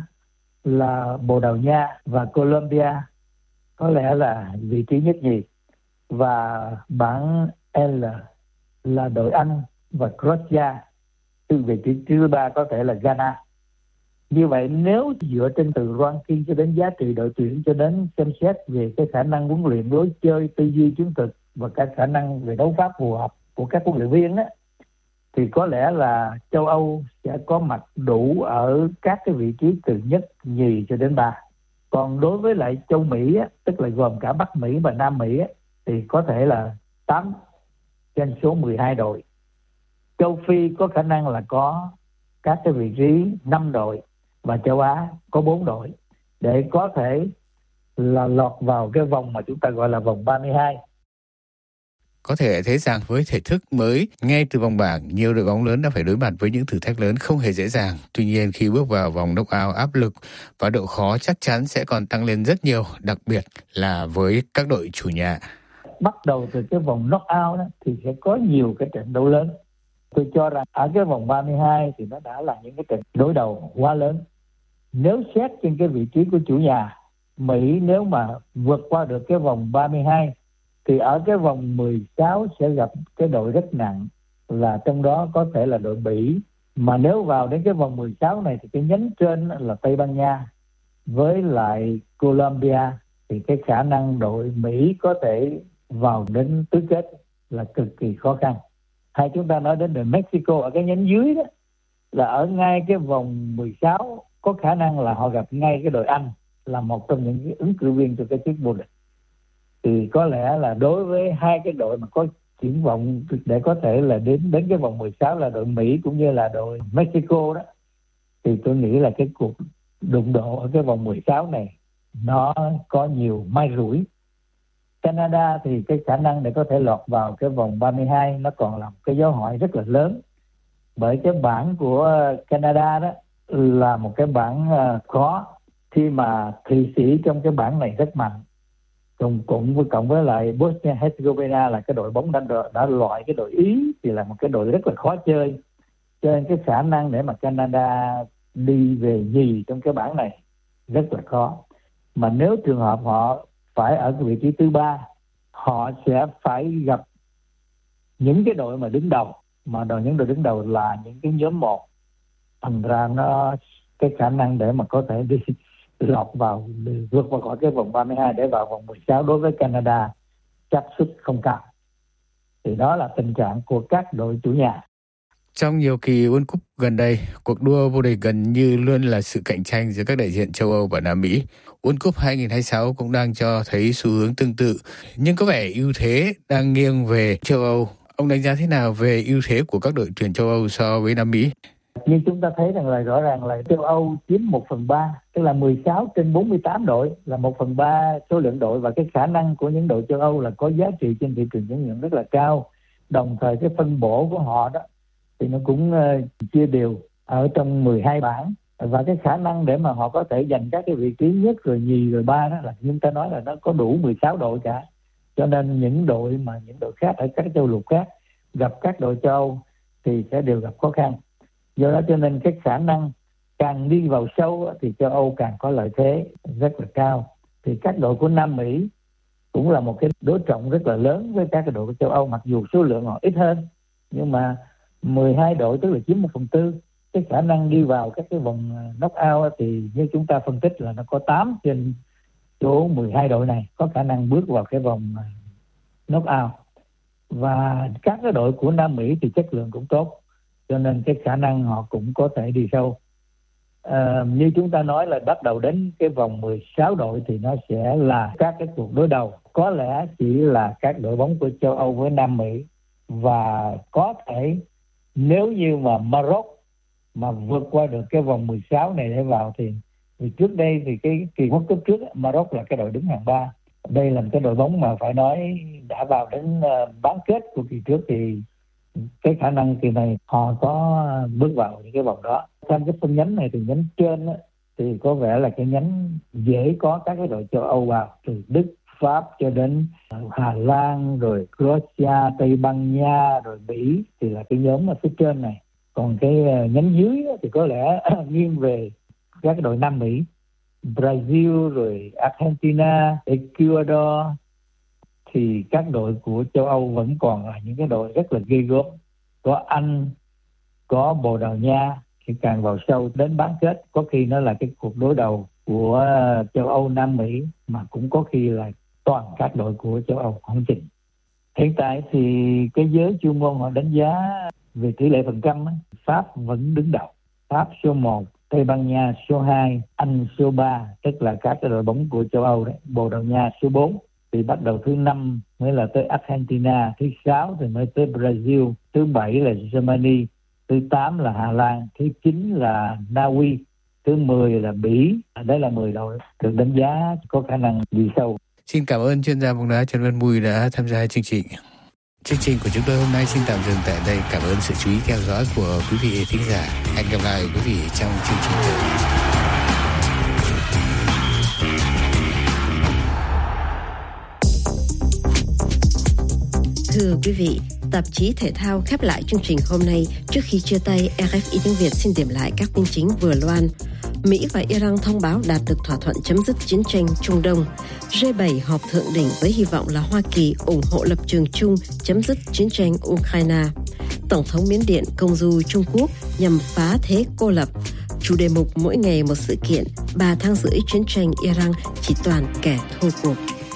là Bồ Đào Nha và Colombia có lẽ là vị trí nhất nhì, và bảng L là đội Anh và Croatia, từ vị trí thứ ba có thể là Ghana. Như vậy nếu dựa trên từ ranking cho đến giá trị đội tuyển, cho đến xem xét về cái khả năng huấn luyện, lối chơi, tư duy chiến thuật và các khả năng về đấu pháp phù hợp của các huấn luyện viên đó, thì có lẽ là châu Âu sẽ có mặt đủ ở các cái vị trí từ nhất, nhì cho đến ba. Còn đối với lại châu Mỹ á, tức là gồm cả Bắc Mỹ và Nam Mỹ á, thì có thể là tám trên số mười hai đội. Châu Phi có khả năng là có các cái vị trí năm đội, và châu Á có bốn đội để có thể là lọt vào cái vòng mà chúng ta gọi là vòng ba mươi hai. Có thể thấy rằng với thể thức mới, ngay từ vòng bảng, nhiều đội bóng lớn đã phải đối mặt với những thử thách lớn không hề dễ dàng. Tuy nhiên khi bước vào vòng knock-out, áp lực và độ khó chắc chắn sẽ còn tăng lên rất nhiều, đặc biệt là với các đội chủ nhà. Bắt đầu từ cái vòng knock-out đó, thì sẽ có nhiều cái trận đấu lớn. Tôi cho rằng ở cái vòng ba mươi hai thì nó đã là những cái trận đối đầu quá lớn. Nếu xét trên cái vị trí của chủ nhà, Mỹ nếu mà vượt qua được cái vòng ba mươi hai thì ở cái vòng mười sáu sẽ gặp cái đội rất nặng, là trong đó có thể là đội Bỉ. Mà nếu vào đến cái vòng mười sáu này thì cái nhánh trên là Tây Ban Nha với lại Colombia, thì cái khả năng đội Mỹ có thể vào đến tứ kết là cực kỳ khó khăn. Hay chúng ta nói đến đội Mexico ở cái nhánh dưới đó, là ở ngay cái vòng mười sáu có khả năng là họ gặp ngay cái đội Anh, là một trong những cái ứng cử viên cho cái chức vô địch. Thì có lẽ là đối với hai cái đội mà có triển vọng để có thể là đến đến cái vòng mười sáu là đội Mỹ cũng như là đội Mexico đó, thì tôi nghĩ là cái cuộc đụng độ ở cái vòng mười sáu này nó có nhiều may rủi. Canada thì cái khả năng để có thể lọt vào cái vòng ba mươi hai nó còn là một cái dấu hỏi rất là lớn, bởi cái bảng của Canada đó là một cái bảng khó, khi mà Thụy Sĩ trong cái bảng này rất mạnh, cùng cùng với cộng với lại Bosnia Herzegovina là cái đội bóng đã, đã loại cái đội Ý thì là một cái đội rất là khó chơi, cho nên cái khả năng để mà Canada đi về nhì trong cái bảng này rất là khó. Mà nếu trường hợp họ phải ở cái vị trí thứ ba, họ sẽ phải gặp những cái đội mà đứng đầu, mà đội những đội đứng đầu là những cái nhóm một, thành ra nó cái khả năng để mà có thể đi lọt vào, vượt qua khỏi cái vòng ba mươi hai để vào vòng mười sáu đối với Canada xác suất không cao. Thì đó là tình trạng của các đội chủ nhà. Trong nhiều kỳ World Cup gần đây, cuộc đua vô địch gần như luôn là sự cạnh tranh giữa các đại diện châu Âu và Nam Mỹ. World Cup hai không hai sáu cũng đang cho thấy xu hướng tương tự, nhưng có vẻ ưu thế đang nghiêng về châu Âu. Ông đánh giá thế nào về ưu thế của các đội tuyển châu Âu so với Nam Mỹ? Nhưng chúng ta thấy rằng là rõ ràng là châu Âu chiếm một phần ba, tức là mười sáu trên bốn mươi tám đội, là một phần ba số lượng đội, và cái khả năng của những đội châu Âu là có giá trị trên thị trường chuyển nhượng rất là cao. Đồng thời cái phân bổ của họ đó thì nó cũng uh, chia đều ở trong mười hai bảng, và cái khả năng để mà họ có thể giành các cái vị trí nhất rồi nhì rồi ba đó là chúng ta nói là nó có đủ mười sáu đội cả. Cho nên những đội mà những đội khác ở các châu lục khác gặp các đội châu Âu thì sẽ đều gặp khó khăn. Do đó cho nên cái khả năng càng đi vào sâu thì châu Âu càng có lợi thế rất là cao. Thì các đội của Nam Mỹ cũng là một cái đối trọng rất là lớn với các cái đội của châu Âu, mặc dù số lượng họ ít hơn, nhưng mà mười hai đội tức là chiếm một phần tư. Cái khả năng đi vào các cái vòng knock-out thì như chúng ta phân tích là nó có tám trên số mười hai đội này có khả năng bước vào cái vòng knock-out. Và các cái đội của Nam Mỹ thì chất lượng cũng tốt, cho nên cái khả năng họ cũng có thể đi sâu. À, như chúng ta nói là bắt đầu đến cái vòng mười sáu đội thì nó sẽ là các cái cuộc đối đầu. Có lẽ chỉ là các đội bóng của châu Âu với Nam Mỹ, và có thể nếu như mà Maroc mà vượt qua được cái vòng mười sáu này để vào thì, thì trước đây thì cái kỳ World Cup trước Maroc là cái đội đứng hàng ba. Đây là một cái đội bóng mà phải nói đã vào đến uh, bán kết của kỳ trước, thì cái khả năng kỳ này họ có bước vào những cái vòng đó. Trong cái phân nhánh này thì nhánh trên á, thì có vẻ là cái nhánh dễ có các cái đội châu Âu vào, từ Đức, Pháp cho đến Hà Lan, rồi Croatia, Tây Ban Nha, rồi Bỉ, thì là cái nhóm ở phía trên này. Còn cái nhánh dưới thì có lẽ nghiêng về các cái đội Nam Mỹ, Brazil, rồi Argentina, Ecuador, thì các đội của châu Âu vẫn còn là những cái đội rất là ghê gớm. Có Anh, có Bồ Đào Nha, thì càng vào sâu đến bán kết có khi nó là cái cuộc đối đầu của châu Âu Nam Mỹ, mà cũng có khi là toàn các đội của châu Âu không chừng. Hiện tại thì cái giới chuyên môn họ đánh giá về tỷ lệ phần trăm, Pháp vẫn đứng đầu. Pháp số một, Tây Ban Nha số hai, Anh số ba, tức là các cái đội bóng của châu Âu đấy. Bồ Đào Nha số bốn, thì bắt đầu thứ năm mới là tới Argentina, thứ sáu thì mới tới Brazil, thứ bảy là Germany, thứ tám là Hà Lan, thứ chín là Na Uy, thứ mười là Bỉ. Đây là mười đội được đánh giá có khả năng đi sâu. Xin cảm ơn chuyên gia bóng đá Trần Văn Mùi đã tham gia chương trình. Chương trình của chúng tôi hôm nay xin tạm dừng tại đây. Cảm ơn sự chú ý theo dõi của quý vị thính giả. Hẹn gặp lại quý vị trong chương trình tới. Thưa quý vị, tạp chí thể thao khép lại chương trình hôm nay. Trước khi chia tay, rờ ép i tiếng Việt xin điểm lại các tin chính vừa loan. Mỹ và Iran thông báo đạt được thỏa thuận chấm dứt chiến tranh Trung Đông. G bảy họp thượng đỉnh với hy vọng là Hoa Kỳ ủng hộ lập trường chung chấm dứt chiến tranh Ukraine. Tổng thống Miến Điện công du Trung Quốc nhằm phá thế cô lập. Chủ đề mục mỗi ngày một sự kiện, ba tháng rưỡi chiến tranh Iran chỉ toàn kẻ thua cuộc.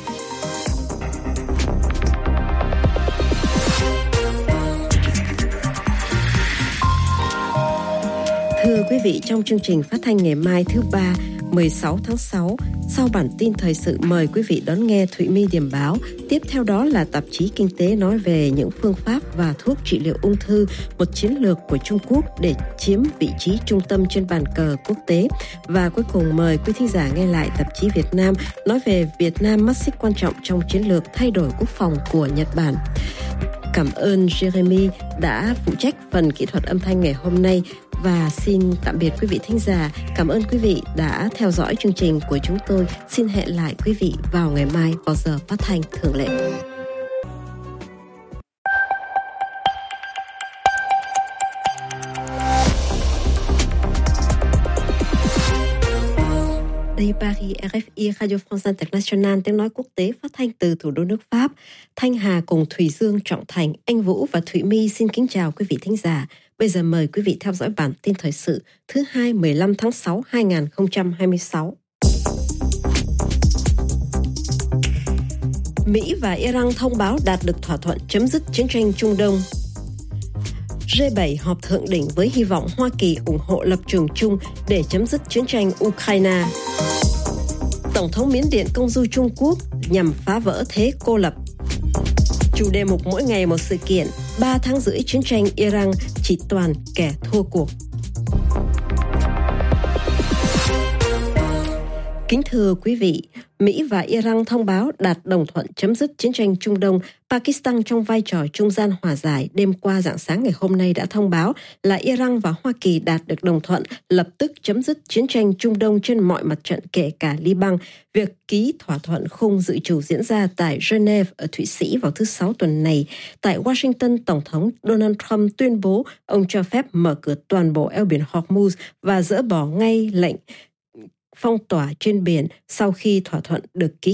Thưa quý vị, trong chương trình phát thanh ngày mai thứ ba, mười sáu tháng sáu, sau bản tin thời sự mời quý vị đón nghe Thụy My điểm báo. Tiếp theo đó là tạp chí Kinh tế nói về những phương pháp và thuốc trị liệu ung thư, một chiến lược của Trung Quốc để chiếm vị trí trung tâm trên bàn cờ quốc tế. Và cuối cùng mời quý thính giả nghe lại tạp chí Việt Nam nói về Việt Nam mắt xích quan trọng trong chiến lược thay đổi quốc phòng của Nhật Bản. Cảm ơn Jeremy đã phụ trách phần kỹ thuật âm thanh ngày hôm nay và xin tạm biệt quý vị thính giả. Cảm ơn quý vị đã theo dõi chương trình của chúng tôi. Xin hẹn lại quý vị vào ngày mai vào giờ phát thanh thường lệ. Đây Paris, rờ ép i Radio France International, tiếng nói quốc tế phát thanh từ thủ đô nước Pháp. Thanh Hà cùng Thủy Dương, Trọng Thành, Anh Vũ và Thụy My xin kính chào quý vị thính giả. Bây giờ mời quý vị theo dõi bản tin thời sự thứ hai mười lăm tháng sáu năm hai nghìn không trăm hai mươi sáu. Mỹ và Iran thông báo đạt được thỏa thuận chấm dứt chiến tranh Trung Đông. G bảy họp thượng đỉnh với hy vọng Hoa Kỳ ủng hộ lập trường chung để chấm dứt chiến tranh Ukraine. Tổng thống Miến Điện công du Trung Quốc nhằm phá vỡ thế cô lập. Chủ đề mục mỗi ngày một sự kiện, ba tháng rưỡi chiến tranh Iran chỉ toàn kẻ thua cuộc. Kính thưa quý vị, Mỹ và Iran thông báo đạt đồng thuận chấm dứt chiến tranh Trung Đông. Pakistan trong vai trò trung gian hòa giải đêm qua rạng sáng ngày hôm nay đã thông báo là Iran và Hoa Kỳ đạt được đồng thuận lập tức chấm dứt chiến tranh Trung Đông trên mọi mặt trận kể cả Liban. Việc ký thỏa thuận khung dự trù diễn ra tại Geneva ở Thụy Sĩ vào thứ Sáu tuần này. Tại Washington, Tổng thống Donald Trump tuyên bố ông cho phép mở cửa toàn bộ eo biển Hormuz và dỡ bỏ ngay lệnh phong tỏa trên biển sau khi thỏa thuận được ký kết.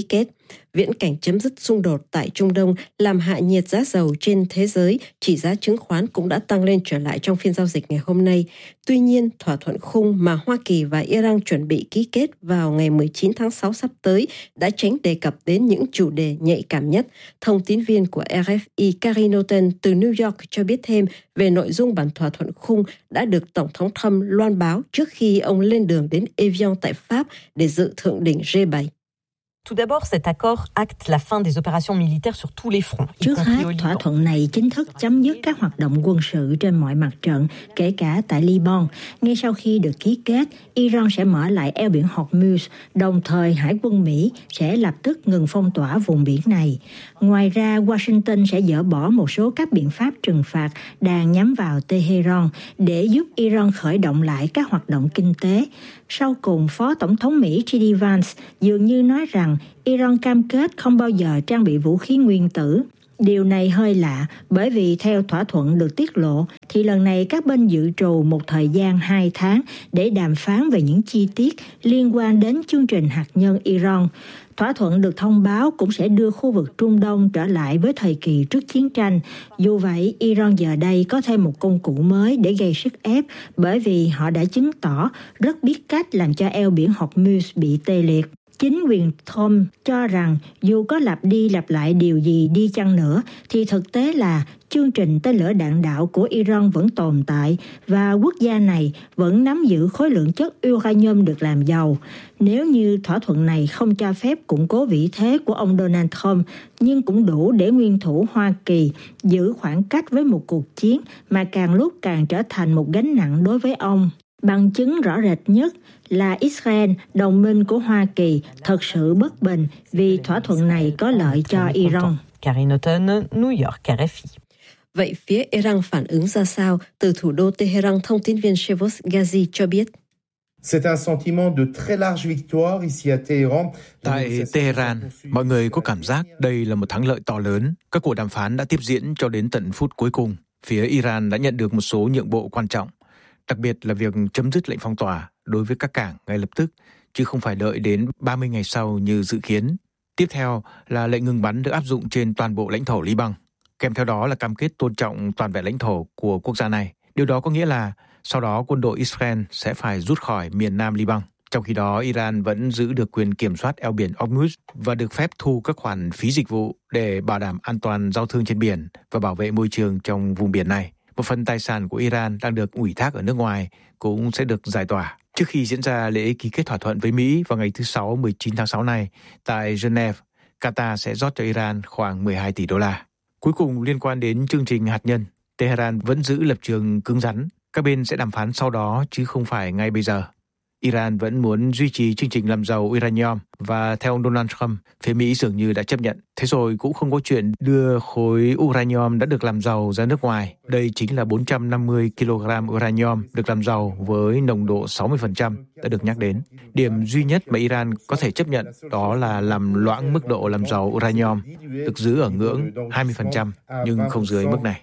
Viễn cảnh chấm dứt xung đột tại Trung Đông làm hạ nhiệt giá dầu trên thế giới, chỉ giá chứng khoán cũng đã tăng lên trở lại trong phiên giao dịch ngày hôm nay. Tuy nhiên, thỏa thuận khung mà Hoa Kỳ và Iran chuẩn bị ký kết vào ngày mười chín tháng sáu sắp tới đã tránh đề cập đến những chủ đề nhạy cảm nhất. Thông tín viên của R F I Carrie Norton từ New York cho biết thêm về nội dung bản thỏa thuận khung đã được Tổng thống Trump loan báo trước khi ông lên đường đến Evian tại Pháp để dự thượng đỉnh G bảy. Tout d'abord, cet accord acte la fin des opérations militaires sur tous les fronts. Trước hết, thỏa thuận này chính thức chấm dứt các hoạt động quân sự trên mọi mặt trận, kể cả tại Liban. Ngay sau khi được ký kết, Iran sẽ mở lại eo biển Hormuz, đồng thời Hải quân Mỹ sẽ lập tức ngừng phong tỏa vùng biển này. Ngoài ra, Washington sẽ dỡ bỏ một số các biện pháp trừng phạt đang nhắm vào Tehran để giúp Iran khởi động lại các hoạt động kinh tế. Sau cùng, Phó Tổng thống Mỹ J D Vance dường như nói rằng Iran cam kết không bao giờ trang bị vũ khí nguyên tử. Điều này hơi lạ, bởi vì theo thỏa thuận được tiết lộ, thì lần này các bên dự trù một thời gian hai tháng để đàm phán về những chi tiết liên quan đến chương trình hạt nhân Iran. Thỏa thuận được thông báo cũng sẽ đưa khu vực Trung Đông trở lại với thời kỳ trước chiến tranh. Dù vậy, Iran giờ đây có thêm một công cụ mới để gây sức ép, bởi vì họ đã chứng tỏ rất biết cách làm cho eo biển Hormuz bị tê liệt. Chính quyền Trump cho rằng dù có lặp đi lặp lại điều gì đi chăng nữa, thì thực tế là chương trình tên lửa đạn đạo của Iran vẫn tồn tại và quốc gia này vẫn nắm giữ khối lượng chất uranium được làm giàu. Nếu như thỏa thuận này không cho phép củng cố vị thế của ông Donald Trump, nhưng cũng đủ để nguyên thủ Hoa Kỳ giữ khoảng cách với một cuộc chiến mà càng lúc càng trở thành một gánh nặng đối với ông. Bằng chứng rõ rệt nhất là Israel, đồng minh của Hoa Kỳ, thật sự bất bình vì thỏa thuận này có lợi cho Iran. Carrie Norton, New York, R F I. Vậy phía Iran phản ứng ra sao? Từ thủ đô Tehran, thông tín viên Shevos Ghazi cho biết. C'est un sentiment de très large victoire ici à Téhéran. Tại Tehran, mọi người có cảm giác đây là một thắng lợi to lớn. Các cuộc đàm phán đã tiếp diễn cho đến tận phút cuối cùng. Phía Iran đã nhận được một số nhượng bộ quan trọng, đặc biệt là việc chấm dứt lệnh phong tỏa đối với các cảng ngay lập tức, chứ không phải đợi đến ba mươi ngày sau như dự kiến. Tiếp theo là lệnh ngừng bắn được áp dụng trên toàn bộ lãnh thổ Liban. Kèm theo đó là cam kết tôn trọng toàn vẹn lãnh thổ của quốc gia này. Điều đó có nghĩa là sau đó quân đội Israel sẽ phải rút khỏi miền nam Liban. Trong khi đó, Iran vẫn giữ được quyền kiểm soát eo biển Hormuz và được phép thu các khoản phí dịch vụ để bảo đảm an toàn giao thương trên biển và bảo vệ môi trường trong vùng biển này. Một phần tài sản của Iran đang được ủy thác ở nước ngoài cũng sẽ được giải tỏa. Trước khi diễn ra lễ ký kết thỏa thuận với Mỹ vào ngày thứ Sáu mười chín tháng sáu này tại Geneva, Qatar sẽ rót cho Iran khoảng mười hai tỷ đô la. Cuối cùng, liên quan đến chương trình hạt nhân, Tehran vẫn giữ lập trường cứng rắn. Các bên sẽ đàm phán sau đó chứ không phải ngay bây giờ. Iran vẫn muốn duy trì chương trình làm giàu uranium và theo ông Donald Trump, phía Mỹ dường như đã chấp nhận. Thế rồi cũng không có chuyện đưa khối uranium đã được làm giàu ra nước ngoài. Đây chính là bốn trăm năm mươi ki lô gam uranium được làm giàu với nồng độ sáu mươi phần trăm đã được nhắc đến. Điểm duy nhất mà Iran có thể chấp nhận đó là làm loãng mức độ làm giàu uranium, được giữ ở ngưỡng hai mươi phần trăm nhưng không dưới mức này.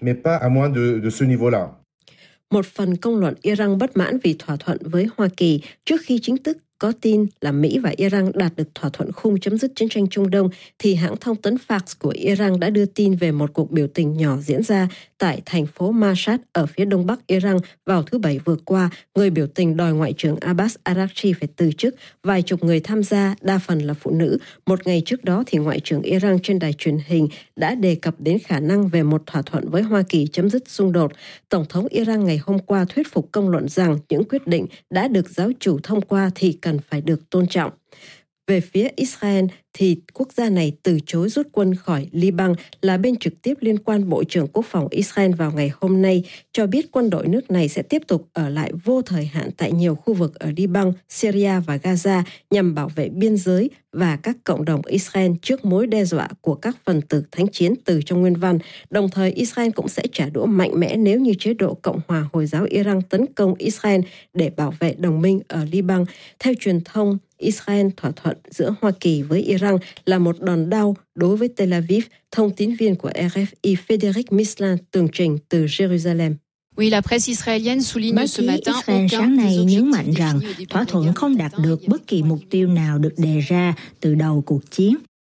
Một phần công luận Iran bất mãn vì thỏa thuận với Hoa Kỳ trước khi chính thức có tin là Mỹ và Iran đạt được thỏa thuận khung chấm dứt chiến tranh Trung Đông, thì hãng thông tấn Fars của Iran đã đưa tin về một cuộc biểu tình nhỏ diễn ra tại thành phố Mashhad ở phía đông bắc Iran vào thứ Bảy vừa qua. Người biểu tình đòi Ngoại trưởng Abbas Araghchi phải từ chức, vài chục người tham gia, đa phần là phụ nữ. Một ngày trước đó thì Ngoại trưởng Iran trên đài truyền hình đã đề cập đến khả năng về một thỏa thuận với Hoa Kỳ chấm dứt xung đột. Tổng thống Iran ngày hôm qua thuyết phục công luận rằng những quyết định đã được giáo chủ thông qua thì cần phải được tôn trọng. Về phía Israel thì quốc gia này từ chối rút quân khỏi Liban, là bên trực tiếp liên quan. Bộ trưởng Quốc phòng Israel vào ngày hôm nay cho biết quân đội nước này sẽ tiếp tục ở lại vô thời hạn tại nhiều khu vực ở Liban, Syria và Gaza nhằm bảo vệ biên giới và các cộng đồng Israel trước mối đe dọa của các phần tử thánh chiến từ trong nguyên văn. Đồng thời, Israel cũng sẽ trả đũa mạnh mẽ nếu như chế độ Cộng hòa Hồi giáo Iran tấn công Israel để bảo vệ đồng minh ở Liban. Theo truyền thông Israel, thỏa thuận giữa Hoa Kỳ với Iran là một đòn đau đối với Tel Aviv, thông tín viên của R F I Frédéric Mislin tường trình từ Jerusalem. Oui, la presse israélienne souligne ce matin Israel sáng nay nhấn mạnh rằng thỏa thuận không đạt được bất kỳ mục tiêu nào được đề ra từ đầu cuộc chiến.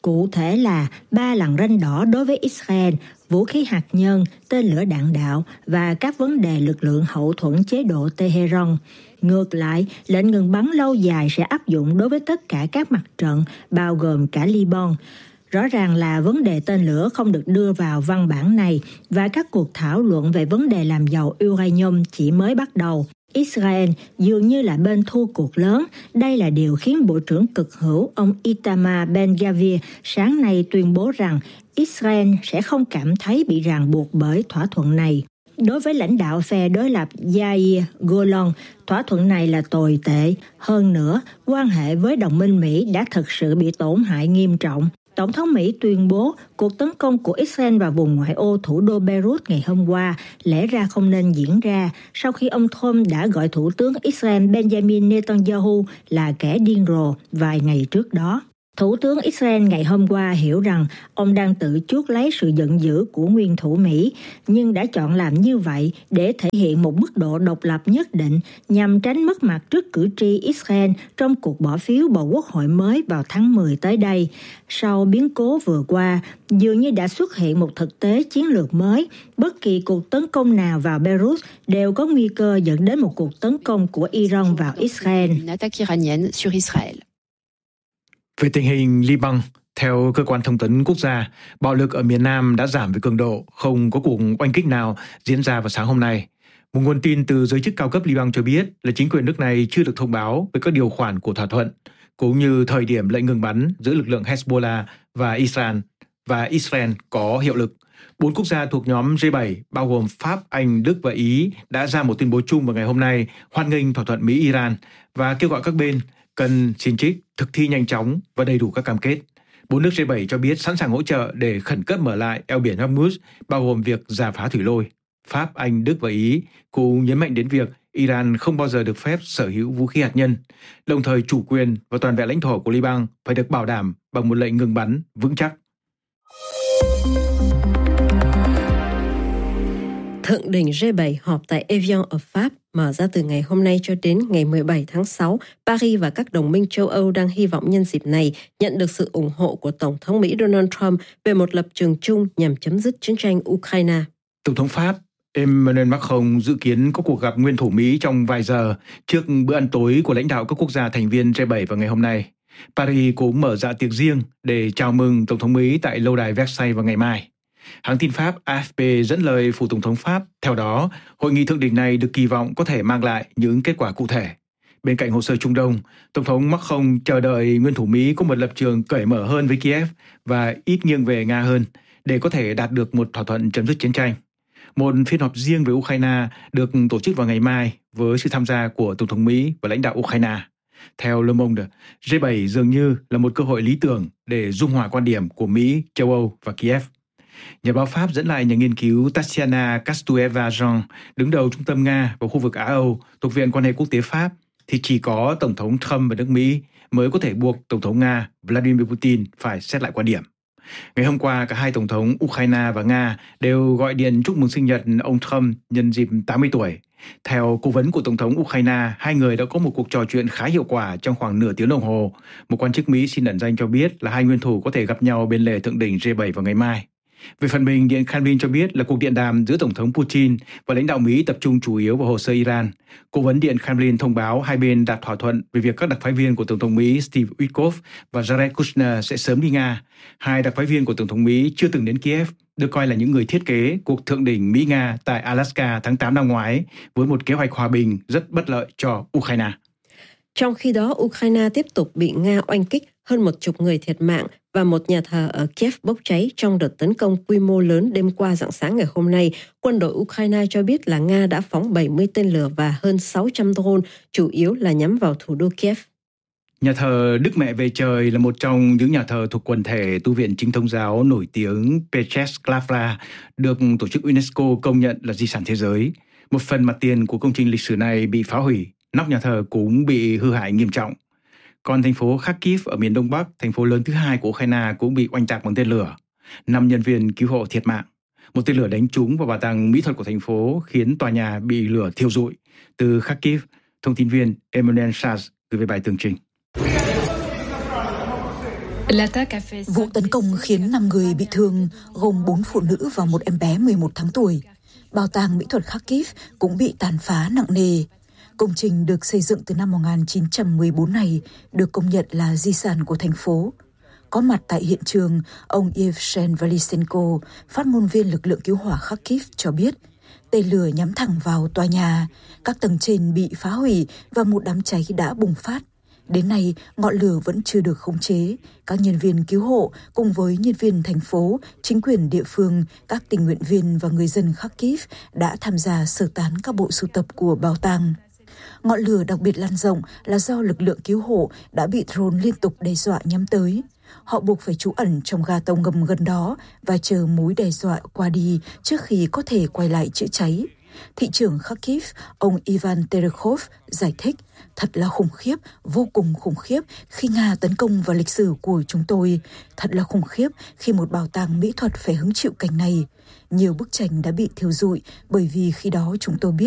Cụ thể là ba lằn ranh đỏ đối với Israel, vũ khí hạt nhân, tên lửa đạn đạo và các vấn đề lực lượng hậu thuẫn chế độ Tehran. Ngược lại, lệnh ngừng bắn lâu dài sẽ áp dụng đối với tất cả các mặt trận, bao gồm cả Liban. Rõ ràng là vấn đề tên lửa không được đưa vào văn bản này và các cuộc thảo luận về vấn đề làm giàu uranium chỉ mới bắt đầu. Israel dường như là bên thua cuộc lớn. Đây là điều khiến Bộ trưởng cực hữu ông Itamar Ben-Gvir sáng nay tuyên bố rằng Israel sẽ không cảm thấy bị ràng buộc bởi thỏa thuận này. Đối với lãnh đạo phe đối lập Yair Golan, thỏa thuận này là tồi tệ. Hơn nữa, quan hệ với đồng minh Mỹ đã thực sự bị tổn hại nghiêm trọng. Tổng thống Mỹ tuyên bố cuộc tấn công của Israel vào vùng ngoại ô thủ đô Beirut ngày hôm qua lẽ ra không nên diễn ra sau khi ông Trump đã gọi Thủ tướng Israel Benjamin Netanyahu là kẻ điên rồ vài ngày trước đó. Thủ tướng Israel ngày hôm qua hiểu rằng ông đang tự chuốc lấy sự giận dữ của nguyên thủ Mỹ, nhưng đã chọn làm như vậy để thể hiện một mức độ độc lập nhất định nhằm tránh mất mặt trước cử tri Israel trong cuộc bỏ phiếu bầu quốc hội mới vào tháng mười tới đây. Sau biến cố vừa qua, dường như đã xuất hiện một thực tế chiến lược mới. Bất kỳ cuộc tấn công nào vào Beirut đều có nguy cơ dẫn đến một cuộc tấn công của Iran vào Israel. Về tình hình Liban, theo cơ quan thông tấn quốc gia, bạo lực ở miền Nam đã giảm về cường độ, không có cuộc oanh kích nào diễn ra vào sáng hôm nay. Một nguồn tin từ giới chức cao cấp Liban cho biết là chính quyền nước này chưa được thông báo về các điều khoản của thỏa thuận, cũng như thời điểm lệnh ngừng bắn giữa lực lượng Hezbollah và Israel và Israel có hiệu lực. Bốn quốc gia thuộc nhóm G bảy, bao gồm Pháp, Anh, Đức và Ý, đã ra một tuyên bố chung vào ngày hôm nay hoan nghênh thỏa thuận Mỹ-Iran và kêu gọi các bên cần xin trích, thực thi nhanh chóng và đầy đủ các cam kết. Bốn nước G bảy cho biết sẵn sàng hỗ trợ để khẩn cấp mở lại eo biển Hormuz, bao gồm việc rà phá thủy lôi. Pháp, Anh, Đức và Ý cũng nhấn mạnh đến việc Iran không bao giờ được phép sở hữu vũ khí hạt nhân, đồng thời chủ quyền và toàn vẹn lãnh thổ của Liban phải được bảo đảm bằng một lệnh ngừng bắn vững chắc. Thượng đỉnh G bảy họp tại Evian ở Pháp mở ra từ ngày hôm nay cho đến ngày mười bảy tháng sáu. Paris và các đồng minh châu Âu đang hy vọng nhân dịp này nhận được sự ủng hộ của Tổng thống Mỹ Donald Trump về một lập trường chung nhằm chấm dứt chiến tranh Ukraine. Tổng thống Pháp Emmanuel Macron dự kiến có cuộc gặp nguyên thủ Mỹ trong vài giờ trước bữa ăn tối của lãnh đạo các quốc gia thành viên G bảy vào ngày hôm nay. Paris cũng mở dạ tiệc riêng để chào mừng Tổng thống Mỹ tại lâu đài Versailles vào ngày mai. Hãng tin Pháp A F P dẫn lời phủ Tổng thống Pháp, theo đó, hội nghị thượng đỉnh này được kỳ vọng có thể mang lại những kết quả cụ thể. Bên cạnh hồ sơ Trung Đông, Tổng thống Macron chờ đợi nguyên thủ Mỹ có một lập trường cởi mở hơn với Kiev và ít nghiêng về Nga hơn để có thể đạt được một thỏa thuận chấm dứt chiến tranh. Một phiên họp riêng về Ukraine được tổ chức vào ngày mai với sự tham gia của Tổng thống Mỹ và lãnh đạo Ukraine. Theo Le Monde, G bảy dường như là một cơ hội lý tưởng để dung hòa quan điểm của Mỹ, châu Âu và Kiev. Nhà báo Pháp dẫn lại nhà nghiên cứu Tatiana Castueva-Jean, đứng đầu trung tâm Nga và khu vực Á-Âu thuộc Viện Quan hệ Quốc tế Pháp, thì chỉ có Tổng thống Trump và nước Mỹ mới có thể buộc Tổng thống Nga Vladimir Putin phải xét lại quan điểm. Ngày hôm qua, cả hai Tổng thống Ukraine và Nga đều gọi điện chúc mừng sinh nhật ông Trump nhân dịp tám mươi tuổi. Theo cố vấn của Tổng thống Ukraine, hai người đã có một cuộc trò chuyện khá hiệu quả trong khoảng nửa tiếng đồng hồ. Một quan chức Mỹ xin ẩn danh cho biết là hai nguyên thủ có thể gặp nhau bên lề thượng đỉnh G bảy vào ngày mai. Về phần mình, Điện Kremlin cho biết là cuộc điện đàm giữa Tổng thống Putin và lãnh đạo Mỹ tập trung chủ yếu vào hồ sơ Iran. Cố vấn Điện Kremlin thông báo hai bên đạt thỏa thuận về việc các đặc phái viên của Tổng thống Mỹ Steve Witkoff và Jared Kushner sẽ sớm đi Nga. Hai đặc phái viên của Tổng thống Mỹ chưa từng đến Kiev, được coi là những người thiết kế cuộc thượng đỉnh Mỹ-Nga tại Alaska tháng tám năm ngoái với một kế hoạch hòa bình rất bất lợi cho Ukraine. Trong khi đó, Ukraine tiếp tục bị Nga oanh kích, hơn một chục người thiệt mạng và một nhà thờ ở Kiev bốc cháy trong đợt tấn công quy mô lớn đêm qua rạng sáng ngày hôm nay. Quân đội Ukraine cho biết là Nga đã phóng bảy mươi tên lửa và hơn sáu trăm drone, chủ yếu là nhắm vào thủ đô Kiev. Nhà thờ Đức Mẹ Về Trời là một trong những nhà thờ thuộc quần thể tu viện Chính thống giáo nổi tiếng Petresklavra, được tổ chức UNESCO công nhận là di sản thế giới. Một phần mặt tiền của công trình lịch sử này bị phá hủy, nóc nhà thờ cũng bị hư hại nghiêm trọng. Còn thành phố Kharkiv ở miền Đông Bắc, thành phố lớn thứ hai của Ukraine, cũng bị oanh tạc bằng tên lửa. Năm nhân viên cứu hộ thiệt mạng. Một tên lửa đánh trúng vào bảo tàng mỹ thuật của thành phố khiến tòa nhà bị lửa thiêu rụi. Từ Kharkiv, thông tin viên Emmanuel Charles gửi về bài tường trình. Vụ tấn công khiến năm người bị thương, gồm bốn phụ nữ và một em bé mười một tháng tuổi. Bảo tàng mỹ thuật Kharkiv cũng bị tàn phá nặng nề. Công trình được xây dựng từ năm một nghìn chín trăm mười bốn này được công nhận là di sản của thành phố. Có mặt tại hiện trường, ông Yevhen Valisenko, phát ngôn viên lực lượng cứu hỏa Kharkiv cho biết, tên lửa nhắm thẳng vào tòa nhà, các tầng trên bị phá hủy và một đám cháy đã bùng phát. Đến nay, ngọn lửa vẫn chưa được khống chế. Các nhân viên cứu hộ cùng với nhân viên thành phố, chính quyền địa phương, các tình nguyện viên và người dân Kharkiv đã tham gia sơ tán các bộ sưu tập của bảo tàng. Ngọn lửa đặc biệt lan rộng là do lực lượng cứu hộ đã bị drone liên tục đe dọa nhắm tới. Họ buộc phải trú ẩn trong ga tàu ngầm gần đó và chờ mối đe dọa qua đi trước khi có thể quay lại chữa cháy. Thị trưởng Kharkiv, ông Ivan Terekhov giải thích, thật là khủng khiếp, vô cùng khủng khiếp khi Nga tấn công vào lịch sử của chúng tôi. Thật là khủng khiếp khi một bảo tàng mỹ thuật phải hứng chịu cảnh này. Nhiều bức tranh đã bị thiêu rụi bởi vì khi đó chúng tôi biết